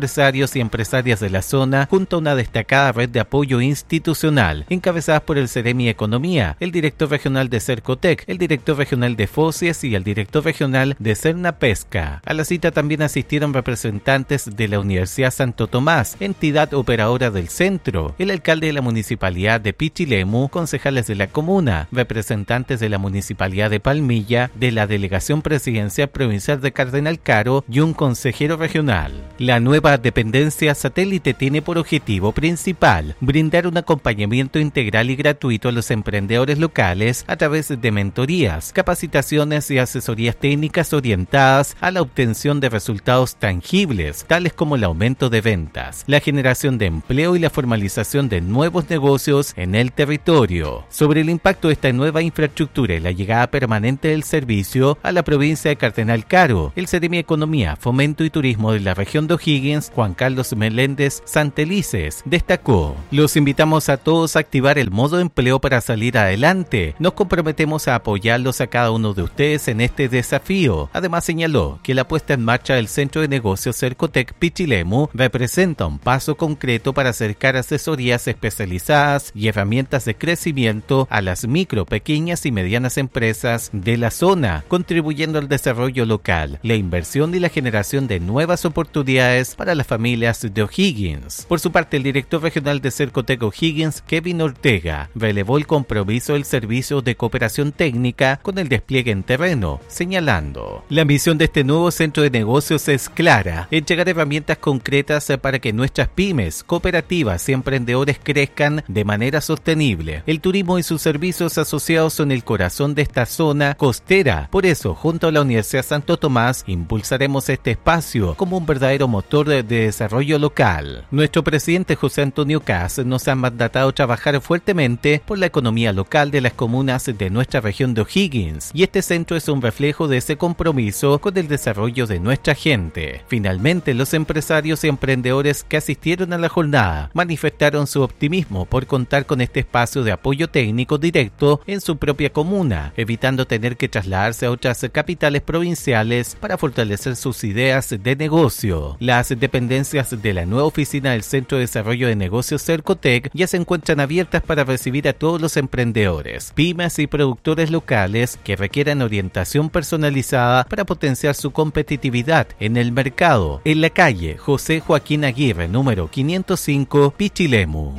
empresarios y empresarias de la zona, junto a una destacada red de apoyo institucional, encabezadas por el Ceremi Economía, el director regional de Cercotec, el director regional de Focies y el director regional de Cerna Pesca. A la cita también asistieron representantes de la Universidad Santo Tomás, entidad operadora del centro, el alcalde de la municipalidad de Pichilemu, concejales de la comuna, representantes de la municipalidad de Palmilla, de la delegación presidencial provincial de Cardenal Caro y un consejero regional. La nueva dependencia satélite tiene por objetivo principal brindar un acompañamiento integral y gratuito a los emprendedores locales a través de mentorías, capacitaciones y asesorías técnicas orientadas a la obtención de resultados tangibles, tales como el aumento de ventas, la generación de empleo y la formalización de nuevos negocios en el territorio. Sobre el impacto de esta nueva infraestructura y la llegada permanente del servicio a la provincia de Cardenal Caro, el Ceremi Economía, Fomento y Turismo de la región de O'Higgins, Juan Carlos Meléndez Santelices, destacó: los invitamos a todos a activar el modo empleo para salir adelante. Nos comprometemos a apoyarlos a cada uno de ustedes en este desafío. Además señaló que la puesta en marcha del Centro de Negocios Cercotec Pichilemu representa un paso concreto para acercar asesorías especializadas y herramientas de crecimiento a las micro, pequeñas y medianas empresas de la zona, contribuyendo al desarrollo local, la inversión y la generación de nuevas oportunidades para las familias de O'Higgins. Por su parte, el director regional de Cercotec O'Higgins, Kevin Ortega, relevó el compromiso del servicio de cooperación técnica con el despliegue en terreno, señalando: la misión de este nuevo centro de negocios es clara, entregar herramientas concretas para que nuestras pymes, cooperativas y emprendedores crezcan de manera sostenible. El turismo y sus servicios asociados son el corazón de esta zona costera. Por eso, junto a la Universidad Santo Tomás, impulsaremos este espacio como un verdadero motor de, de desarrollo local. Nuestro presidente José Antonio Caz nos ha mandatado trabajar fuertemente por la economía local de las comunas de nuestra región de O'Higgins, y este centro es un reflejo de ese compromiso con el desarrollo de nuestra gente. Finalmente, los empresarios y emprendedores que asistieron a la jornada manifestaron su optimismo por contar con este espacio de apoyo técnico directo en su propia comuna, evitando tener que trasladarse a otras capitales provinciales para fortalecer sus ideas de negocio. Las dependencias de la nueva oficina del Centro de Desarrollo de Negocios Cercotec ya se encuentran abiertas para recibir a todos los emprendedores, pymes y productores locales que requieran orientación personalizada para potenciar su competitividad en el mercado. En la calle José Joaquín Aguirre, número quinientos cinco, Pichilemu.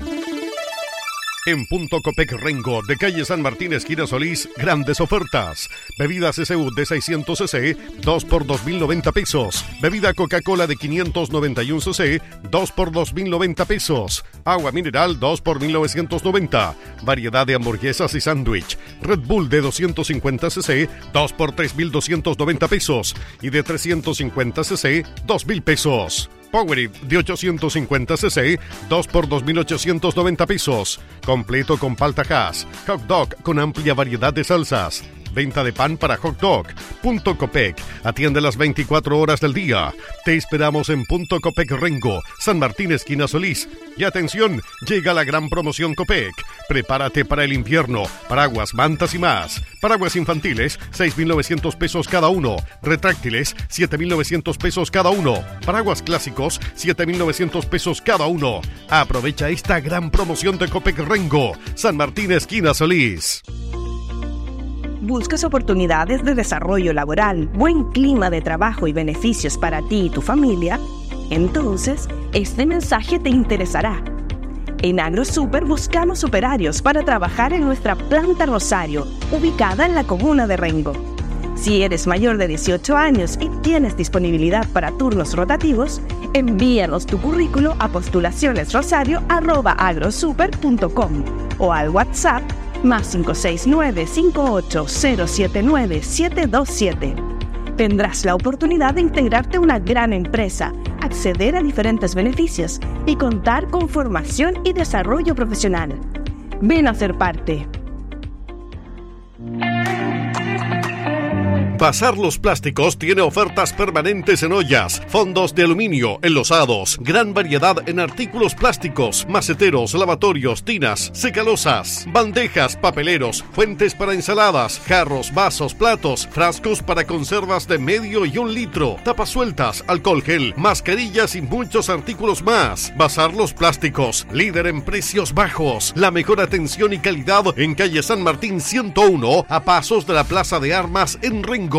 En Punto Copec Rengo, de calle San Martín, esquina Solís, grandes ofertas. Bebida C C U de seiscientos centilitros, dos por dos mil noventa pesos. Bebida Coca-Cola de quinientos noventa y uno centilitros, dos por dos mil noventa pesos. Agua mineral, dos por mil novecientos noventa. Variedad de hamburguesas y sándwich. Red Bull de doscientos cincuenta centilitros, dos por tres mil doscientos noventa pesos. Y de trescientos cincuenta centilitros, dos mil pesos. Powerade de ochocientos cincuenta centilitros, dos por dos mil ochocientos noventa pesos. Completo con palta Hass. Hot dog con amplia variedad de salsas. Venta de pan para hot dog. Punto Copec. Atiende las veinticuatro horas del día. Te esperamos en Punto Copec Rengo, San Martín, esquina Solís. Y atención, llega la gran promoción Copec. Prepárate para el invierno. Paraguas, mantas y más. Paraguas infantiles, seis mil novecientos pesos cada uno. Retráctiles, siete mil novecientos pesos cada uno. Paraguas clásicos, siete mil novecientos pesos cada uno. Aprovecha esta gran promoción de Copec Rengo, San Martín, esquina Solís. ¿Buscas oportunidades de desarrollo laboral, buen clima de trabajo y beneficios para ti y tu familia? Entonces, este mensaje te interesará. En AgroSuper buscamos operarios para trabajar en nuestra planta Rosario, ubicada en la comuna de Rengo. Si eres mayor de dieciocho años y tienes disponibilidad para turnos rotativos, envíanos tu currículo a postulacionesrosario arroba agrosuper punto com o al WhatsApp más cinco seis nueve, cinco ocho cero siete nueve, siete dos siete. Tendrás la oportunidad de integrarte a una gran empresa, acceder a diferentes beneficios y contar con formación y desarrollo profesional. Ven a ser parte. Bazar Los Plásticos tiene ofertas permanentes en ollas, fondos de aluminio, enlosados, gran variedad en artículos plásticos, maceteros, lavatorios, tinas, secalosas, bandejas, papeleros, fuentes para ensaladas, jarros, vasos, platos, frascos para conservas de medio y un litro, tapas sueltas, alcohol gel, mascarillas y muchos artículos más. Bazar Los Plásticos, líder en precios bajos, la mejor atención y calidad en calle San Martín ciento uno, a pasos de la Plaza de Armas en Rengo.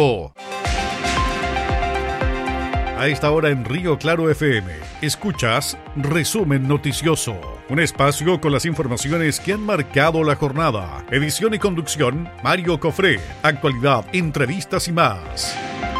A esta hora en Río Claro F M, escuchas Resumen Noticioso, un espacio con las informaciones que han marcado la jornada. Edición y conducción, Mario Cofré. Actualidad, entrevistas y más.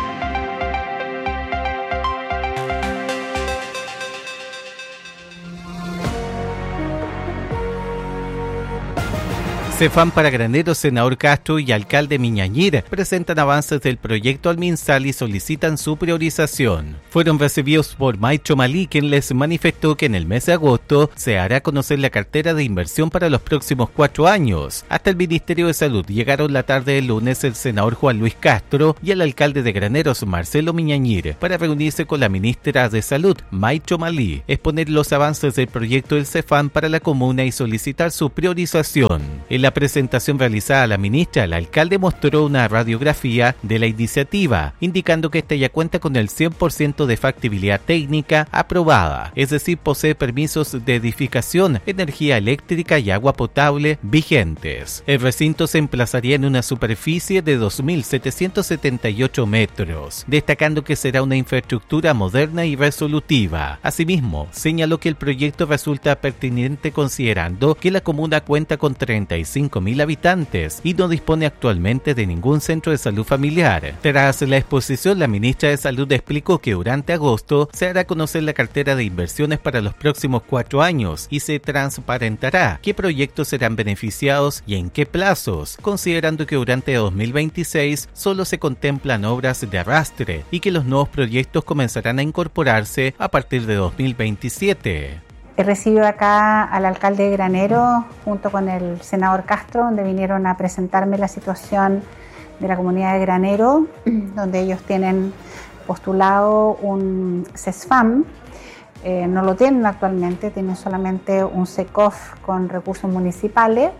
Cefam para Graneros, senador Castro y alcalde Miñañir presentan avances del proyecto al MinSal y solicitan su priorización. Fueron recibidos por Maicho Malí, quien les manifestó que en el mes de agosto se hará conocer la cartera de inversión para los próximos cuatro años. Hasta el Ministerio de Salud llegaron la tarde del lunes el senador Juan Luis Castro y el alcalde de Graneros, Marcelo Miñañir, para reunirse con la ministra de Salud, Maicho Malí, exponer los avances del proyecto del Cefam para la comuna y solicitar su priorización. El La presentación realizada a la ministra, el alcalde mostró una radiografía de la iniciativa, indicando que esta ya cuenta con el cien por ciento de factibilidad técnica aprobada, es decir, posee permisos de edificación, energía eléctrica y agua potable vigentes. El recinto se emplazaría en una superficie de dos mil setecientos setenta y ocho metros, destacando que será una infraestructura moderna y resolutiva. Asimismo, señaló que el proyecto resulta pertinente considerando que la comuna cuenta con treinta y cinco mil habitantes y no dispone actualmente de ningún centro de salud familiar. Tras la exposición, la ministra de Salud explicó que durante agosto se hará conocer la cartera de inversiones para los próximos cuatro años y se transparentará qué proyectos serán beneficiados y en qué plazos, considerando que durante dos mil veintiséis solo se contemplan obras de arrastre y que los nuevos proyectos comenzarán a incorporarse a partir de dos mil veintisiete. He recibido acá al alcalde de Granero junto con el senador Castro, donde vinieron a presentarme la situación de la comunidad de Granero, donde ellos tienen postulado un CESFAM. Eh, no lo tienen actualmente, tienen solamente un SECOF con recursos municipales.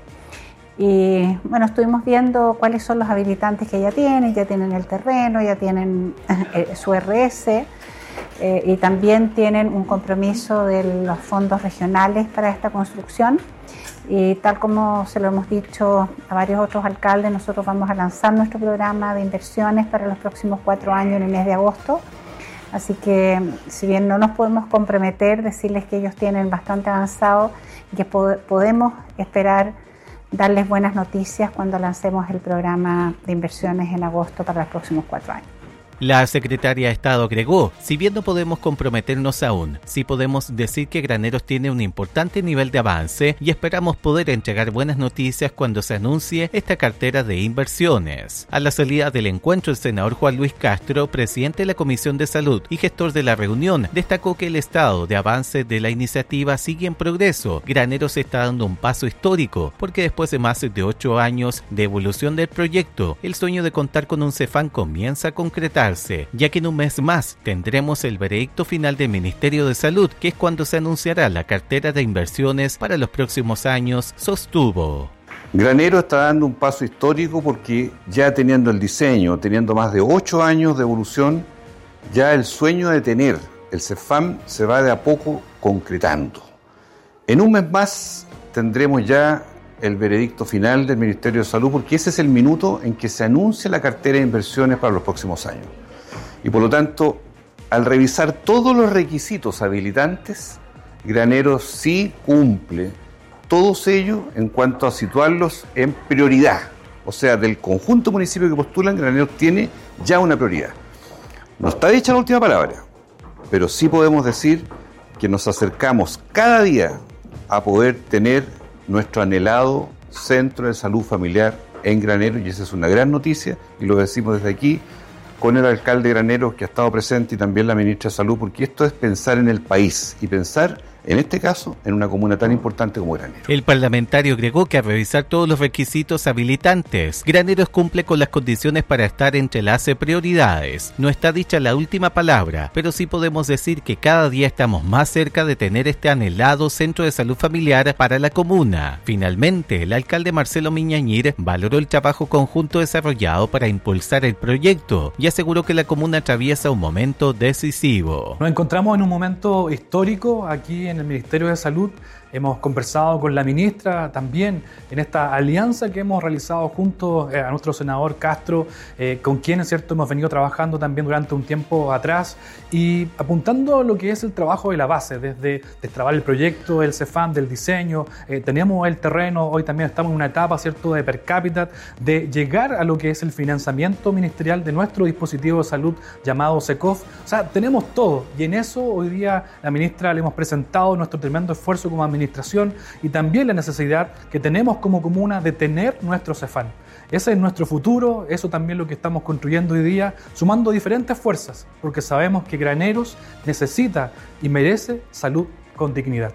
Y bueno, estuvimos viendo cuáles son los habilitantes que ya tienen, ya tienen el terreno, ya tienen eh, su R S. Eh, y también tienen un compromiso de los fondos regionales para esta construcción y tal como se lo hemos dicho a varios otros alcaldes, nosotros vamos a lanzar nuestro programa de inversiones para los próximos cuatro años en el mes de agosto, así que si bien no nos podemos comprometer, decirles que ellos tienen bastante avanzado y que pod- podemos esperar darles buenas noticias cuando lancemos el programa de inversiones en agosto para los próximos cuatro años. La secretaria de Estado agregó, si bien no podemos comprometernos aún, sí podemos decir que Graneros tiene un importante nivel de avance y esperamos poder entregar buenas noticias cuando se anuncie esta cartera de inversiones. A la salida del encuentro, el senador Juan Luis Castro, presidente de la Comisión de Salud y gestor de la reunión, destacó que el estado de avance de la iniciativa sigue en progreso. Graneros está dando un paso histórico, porque después de más de ocho años de evolución del proyecto, el sueño de contar con un Cefam comienza a concretar, ya que en un mes más tendremos el veredicto final del Ministerio de Salud, que es cuando se anunciará la cartera de inversiones para los próximos años, sostuvo. Granero está dando un paso histórico porque ya teniendo el diseño, teniendo más de ocho años de evolución, ya el sueño de tener el Cefam se va de a poco concretando. En un mes más tendremos ya el veredicto final del Ministerio de Salud, porque ese es el minuto en que se anuncia la cartera de inversiones para los próximos años. Y por lo tanto, al revisar todos los requisitos habilitantes, Graneros sí cumple todos ellos en cuanto a situarlos en prioridad. O sea, del conjunto de municipios que postulan, Graneros tiene ya una prioridad. No está dicha la última palabra, pero sí podemos decir que nos acercamos cada día a poder tener nuestro anhelado centro de salud familiar en Graneros, y esa es una gran noticia, y lo decimos desde aquí con el alcalde de Graneros que ha estado presente y también la ministra de Salud, porque esto es pensar en el país y pensar en este caso, en una comuna tan importante como Granero. El parlamentario agregó que al revisar todos los requisitos habilitantes, Graneros cumple con las condiciones para estar entre las prioridades. No está dicha la última palabra, pero sí podemos decir que cada día estamos más cerca de tener este anhelado centro de salud familiar para la comuna. Finalmente, el alcalde Marcelo Miñañir valoró el trabajo conjunto desarrollado para impulsar el proyecto y aseguró que la comuna atraviesa un momento decisivo. Nos encontramos en un momento histórico aquí en el Ministerio de Salud. Hemos conversado con la ministra también en esta alianza que hemos realizado junto a nuestro senador Castro, eh, con quien, es cierto, hemos venido trabajando también durante un tiempo atrás y apuntando a lo que es el trabajo de la base, desde destrabar el proyecto, el CEFAM, del diseño, eh, tenemos el terreno, hoy también estamos en una etapa, cierto, de per cápita, de llegar a lo que es el financiamiento ministerial de nuestro dispositivo de salud llamado SECOF. O sea, tenemos todo y en eso hoy día la ministra le hemos presentado nuestro tremendo esfuerzo como administración administración y también la necesidad que tenemos como comuna de tener nuestro CEFAM. Ese es nuestro futuro, eso también es lo que estamos construyendo hoy día, sumando diferentes fuerzas, porque sabemos que Graneros necesita y merece salud con dignidad.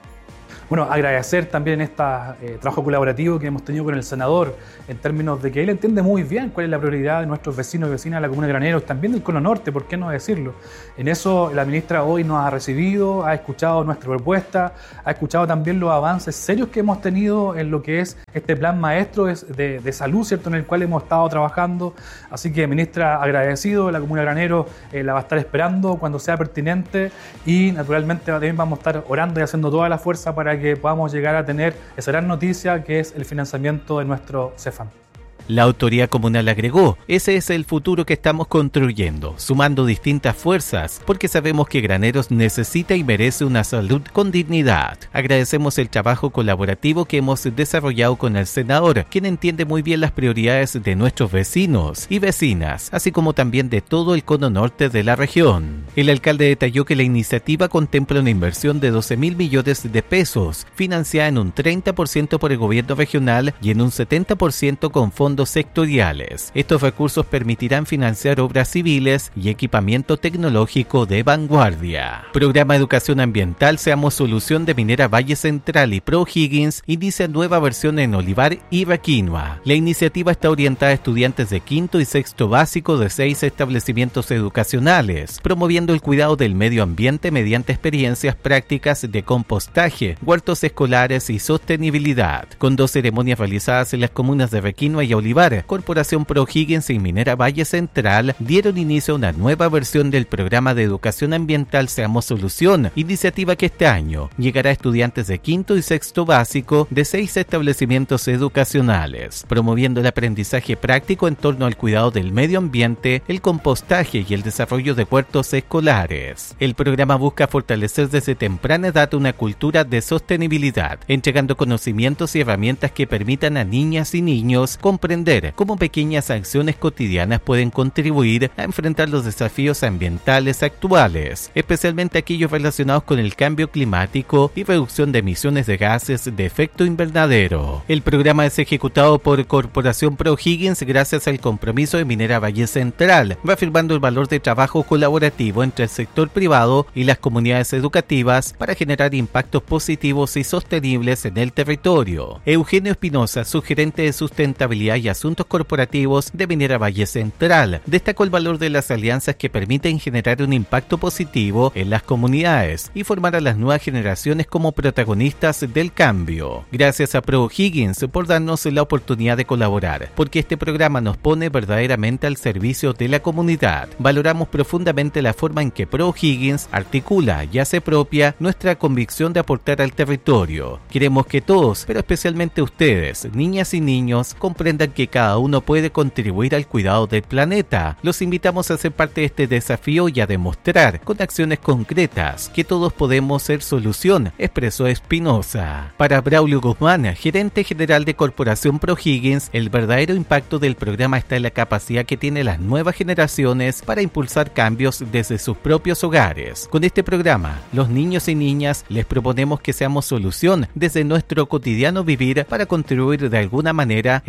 Bueno, agradecer también este eh, trabajo colaborativo que hemos tenido con el senador en términos de que él entiende muy bien cuál es la prioridad de nuestros vecinos y vecinas de la comuna de Graneros, también del Cono Norte, ¿por qué no decirlo? En eso la ministra hoy nos ha recibido, ha escuchado nuestra propuesta, ha escuchado también los avances serios que hemos tenido en lo que es este plan maestro de, de, de salud, ¿cierto?, en el cual hemos estado trabajando. Así que, ministra, agradecido, la comuna de Graneros eh, la va a estar esperando cuando sea pertinente y naturalmente también vamos a estar orando y haciendo toda la fuerza para que podamos llegar a tener esa gran noticia que es el financiamiento de nuestro CEFAM. La autoridad comunal agregó, ese es el futuro que estamos construyendo, sumando distintas fuerzas, porque sabemos que Graneros necesita y merece una salud con dignidad. Agradecemos el trabajo colaborativo que hemos desarrollado con el senador, quien entiende muy bien las prioridades de nuestros vecinos y vecinas, así como también de todo el cono norte de la región. El alcalde detalló que la iniciativa contempla una inversión de doce mil millones de pesos, financiada en un treinta por ciento por el gobierno regional y en un setenta por ciento con fondos sectoriales. Estos recursos permitirán financiar obras civiles y equipamiento tecnológico de vanguardia. Programa Educación Ambiental Seamos Solución de Minera Valle Central y Pro Higgins inicia nueva versión en Olivar y Requinoa. La iniciativa está orientada a estudiantes de quinto y sexto básico de seis establecimientos educacionales, promoviendo el cuidado del medio ambiente mediante experiencias prácticas de compostaje, huertos escolares y sostenibilidad. Con dos ceremonias realizadas en las comunas de Requinoa y Olivar, Corporación Pro Higgins y Minera Valle Central dieron inicio a una nueva versión del programa de educación ambiental Seamos Solución, iniciativa que este año llegará a estudiantes de quinto y sexto básico de seis establecimientos educacionales, promoviendo el aprendizaje práctico en torno al cuidado del medio ambiente, el compostaje y el desarrollo de huertos escolares. El programa busca fortalecer desde temprana edad una cultura de sostenibilidad, entregando conocimientos y herramientas que permitan a niñas y niños comprender cómo pequeñas acciones cotidianas pueden contribuir a enfrentar los desafíos ambientales actuales, especialmente aquellos relacionados con el cambio climático y reducción de emisiones de gases de efecto invernadero. El programa es ejecutado por Corporación Pro Higgins gracias al compromiso de Minera Valle Central, reafirmando el valor de trabajo colaborativo entre el sector privado y las comunidades educativas para generar impactos positivos y sostenibles en el territorio. Eugenio Espinosa, subgerente de sustentabilidad y Asuntos Corporativos de Minera Valle Central, destacó el valor de las alianzas que permiten generar un impacto positivo en las comunidades y formar a las nuevas generaciones como protagonistas del cambio. Gracias a Pro Higgins por darnos la oportunidad de colaborar, porque este programa nos pone verdaderamente al servicio de la comunidad. Valoramos profundamente la forma en que Pro Higgins articula y hace propia nuestra convicción de aportar al territorio. Queremos que todos, pero especialmente ustedes, niñas y niños, comprendan que cada uno puede contribuir al cuidado del planeta. Los invitamos a ser parte de este desafío y a demostrar con acciones concretas que todos podemos ser solución, expresó Espinosa. Para Braulio Guzmán, gerente general de Corporación Pro Higgins, el verdadero impacto del programa está en la capacidad que tienen las nuevas generaciones para impulsar cambios desde sus propios hogares. Con este programa, los niños y niñas les proponemos que seamos solución desde nuestro cotidiano vivir para contribuir de alguna manera en la disminución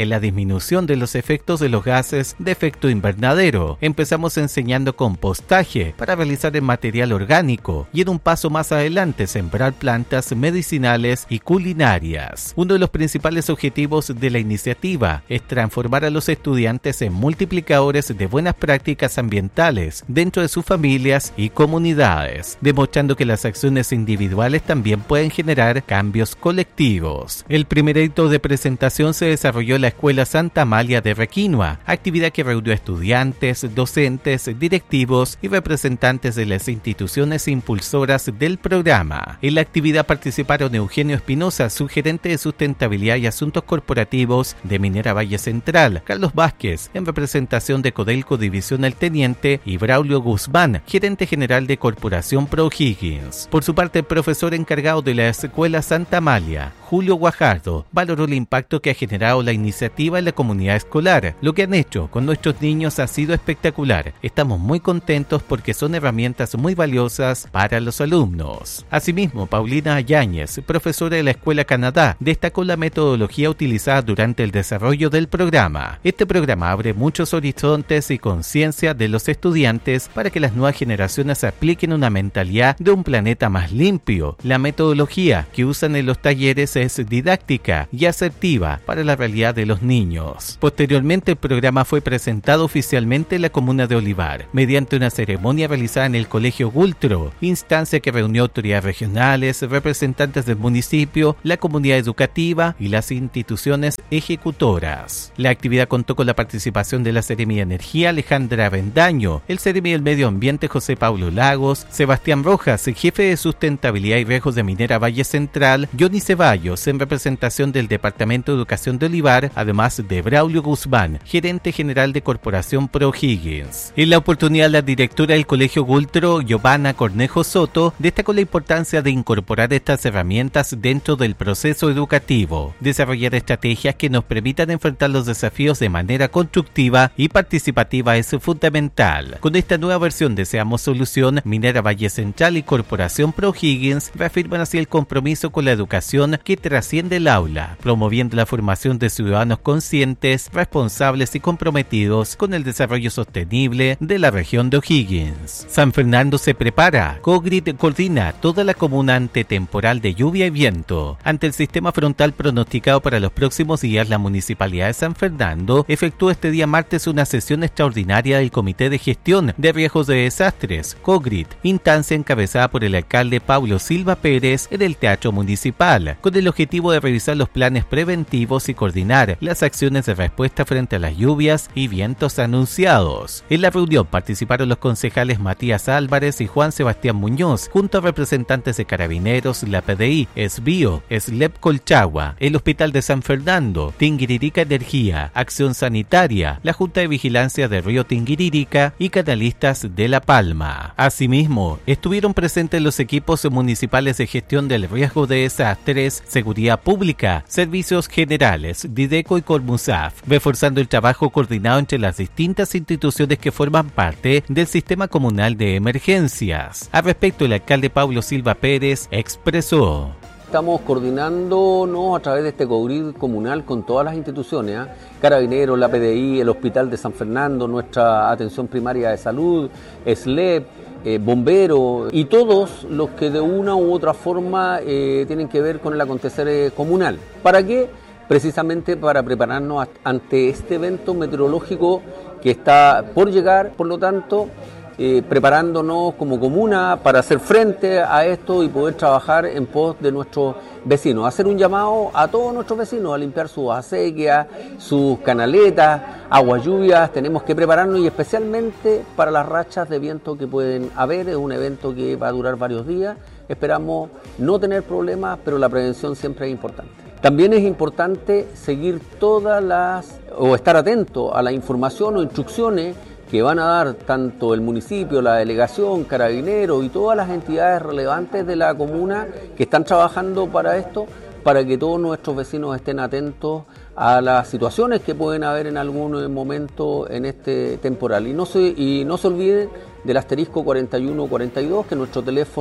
disminución de los efectos de los gases de efecto invernadero. Empezamos enseñando compostaje para realizar el material orgánico y en un paso más adelante sembrar plantas medicinales y culinarias. Uno de los principales objetivos de la iniciativa es transformar a los estudiantes en multiplicadores de buenas prácticas ambientales dentro de sus familias y comunidades, demostrando que las acciones individuales también pueden generar cambios colectivos. El primer hito de presentación se desarrolló en la Escuela Santa Amalia de Requinoa, actividad que reunió a estudiantes, docentes, directivos y representantes de las instituciones impulsoras del programa. En la actividad participaron Eugenio Espinosa, subgerente de Sustentabilidad y Asuntos Corporativos de Minera Valle Central, Carlos Vázquez, en representación de Codelco División El Teniente, y Braulio Guzmán, gerente general de Corporación ProHiggins. Por su parte, el profesor encargado de la Escuela Santa Amalia, Julio Guajardo, valoró el impacto que ha generado la iniciativa en la comunidad escolar. Lo que han hecho con nuestros niños ha sido espectacular. Estamos muy contentos porque son herramientas muy valiosas para los alumnos. Asimismo, Paulina Yáñez, profesora de la Escuela Canadá, destacó la metodología utilizada durante el desarrollo del programa. Este programa abre muchos horizontes y conciencia de los estudiantes para que las nuevas generaciones apliquen una mentalidad de un planeta más limpio. La metodología que usan en los talleres es didáctica y asertiva para la realidad de los niños. Posteriormente, el programa fue presentado oficialmente en la comuna de Olivar, mediante una ceremonia realizada en el Colegio Gultro, instancia que reunió autoridades regionales, representantes del municipio, la comunidad educativa y las instituciones ejecutoras. La actividad contó con la participación de la Seremi de Energía Alejandra Avendaño, el Seremi del Medio Ambiente José Pablo Lagos, Sebastián Rojas, el jefe de Sustentabilidad y Riesgos de Minera Valle Central, Johnny Ceballos, en representación del Departamento de Educación de Olivar, además de Braulio Guzmán, gerente general de Corporación ProHiggins. En la oportunidad, la directora del Colegio Gultro, Giovanna Cornejo Soto, destacó la importancia de incorporar estas herramientas dentro del proceso educativo, desarrollar estrategias que nos permitan enfrentar los desafíos de manera constructiva y participativa es fundamental. Con esta nueva versión de Seamos Solución, Minera Valle Central y Corporación ProHiggins reafirman así el compromiso con la educación que trasciende el aula, promoviendo la formación de ciudadanos conscientes, responsables y comprometidos con el desarrollo sostenible de la región de O'Higgins. San Fernando se prepara. Cogrid coordina toda la comuna ante temporal de lluvia y viento. Ante el sistema frontal pronosticado para los próximos días, la Municipalidad de San Fernando efectuó este día martes una sesión extraordinaria del Comité de Gestión de Riesgos de Desastres, Cogrid, instancia encabezada por el alcalde Paulo Silva Pérez en el Teatro Municipal, con el objetivo de revisar los planes preventivos y coordinar las acciones de respuesta frente a las lluvias y vientos anunciados. En la reunión participaron los concejales Matías Álvarez y Juan Sebastián Muñoz, junto a representantes de Carabineros, la P D I, Esbio, SLEP Colchagua, el Hospital de San Fernando, Tinguiririca Energía, Acción Sanitaria, la Junta de Vigilancia de Río Tinguiririca y Canalistas de La Palma. Asimismo, estuvieron presentes los equipos municipales de gestión del riesgo de desastres, seguridad pública, servicios generales, Dideco y Cormusaf, reforzando el trabajo coordinado entre las distintas instituciones que forman parte del sistema comunal de emergencias. Al respecto, el alcalde Paulo Silva Pérez expresó: Estamos coordinándonos a través de este Cogrid comunal con todas las instituciones, ¿eh? Carabineros, la P D I, el Hospital de San Fernando, nuestra atención primaria de salud, SLEP, eh, bomberos y todos los que de una u otra forma eh, tienen que ver con el acontecer eh, comunal. ¿Para qué? Precisamente para prepararnos ante este evento meteorológico que está por llegar, por lo tanto, Eh, preparándonos como comuna para hacer frente a esto y poder trabajar en pos de nuestros vecinos. Hacer un llamado a todos nuestros vecinos a limpiar sus acequias, sus canaletas, aguas lluvias. Tenemos que prepararnos y especialmente para las rachas de viento que pueden haber. Es un evento que va a durar varios días. Esperamos no tener problemas, pero la prevención siempre es importante. También es importante seguir todas las, o estar atento a la información o instrucciones que van a dar tanto el municipio, la delegación, Carabineros y todas las entidades relevantes de la comuna que están trabajando para esto, para que todos nuestros vecinos estén atentos a las situaciones que pueden haber en algún momento en este temporal. Y no se, y no se olviden del asterisco cuarenta y uno cuarenta y dos, que es nuestro teléfono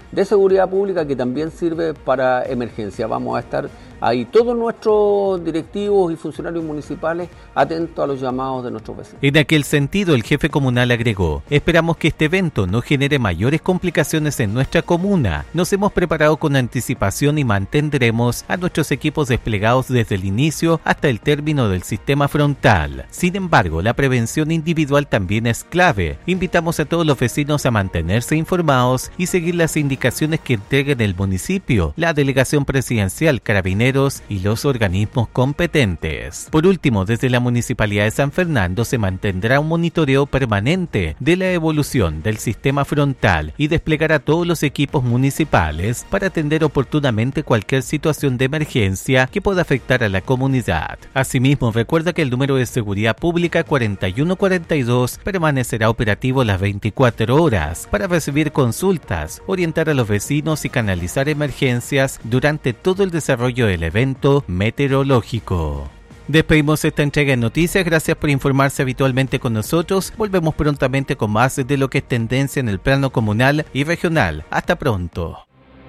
de seguridad pública que también sirve para emergencia. Vamos a estar ahí todos nuestros directivos y funcionarios municipales atentos a los llamados de nuestros vecinos. En aquel sentido, el jefe comunal agregó: esperamos que este evento no genere mayores complicaciones en nuestra comuna. Nos hemos preparado con anticipación y mantendremos a nuestros equipos desplegados desde el inicio hasta el término del sistema frontal. Sin embargo, la prevención individual también es clave. Invitamos a todos los vecinos a mantenerse informados y seguir las indicaciones que entreguen el municipio, la delegación presidencial, Carabineros y los organismos competentes. Por último, desde la Municipalidad de San Fernando se mantendrá un monitoreo permanente de la evolución del sistema frontal y desplegará todos los equipos municipales para atender oportunamente cualquier situación de emergencia que pueda afectar a la comunidad. Asimismo, recuerda que el número de seguridad pública cuarenta y uno cuarenta y dos permanecerá operativo las veinticuatro horas para recibir consultas, orientar a los vecinos y canalizar emergencias durante todo el desarrollo de el evento meteorológico. Despedimos esta entrega de noticias. Gracias por informarse habitualmente con nosotros. Volvemos prontamente con más de lo que es tendencia en el plano comunal y regional. Hasta pronto.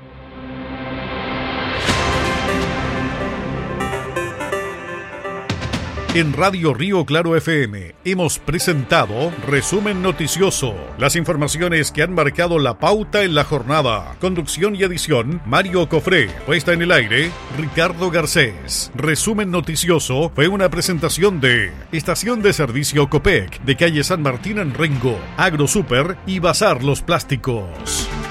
En Radio Río Claro F M hemos presentado Resumen Noticioso, las informaciones que han marcado la pauta en la jornada. Conducción y edición, Mario Cofré. Puesta en el aire, Ricardo Garcés. Resumen Noticioso fue una presentación de Estación de Servicio Copec, de calle San Martín en Rengo, AgroSuper y Bazar Los Plásticos.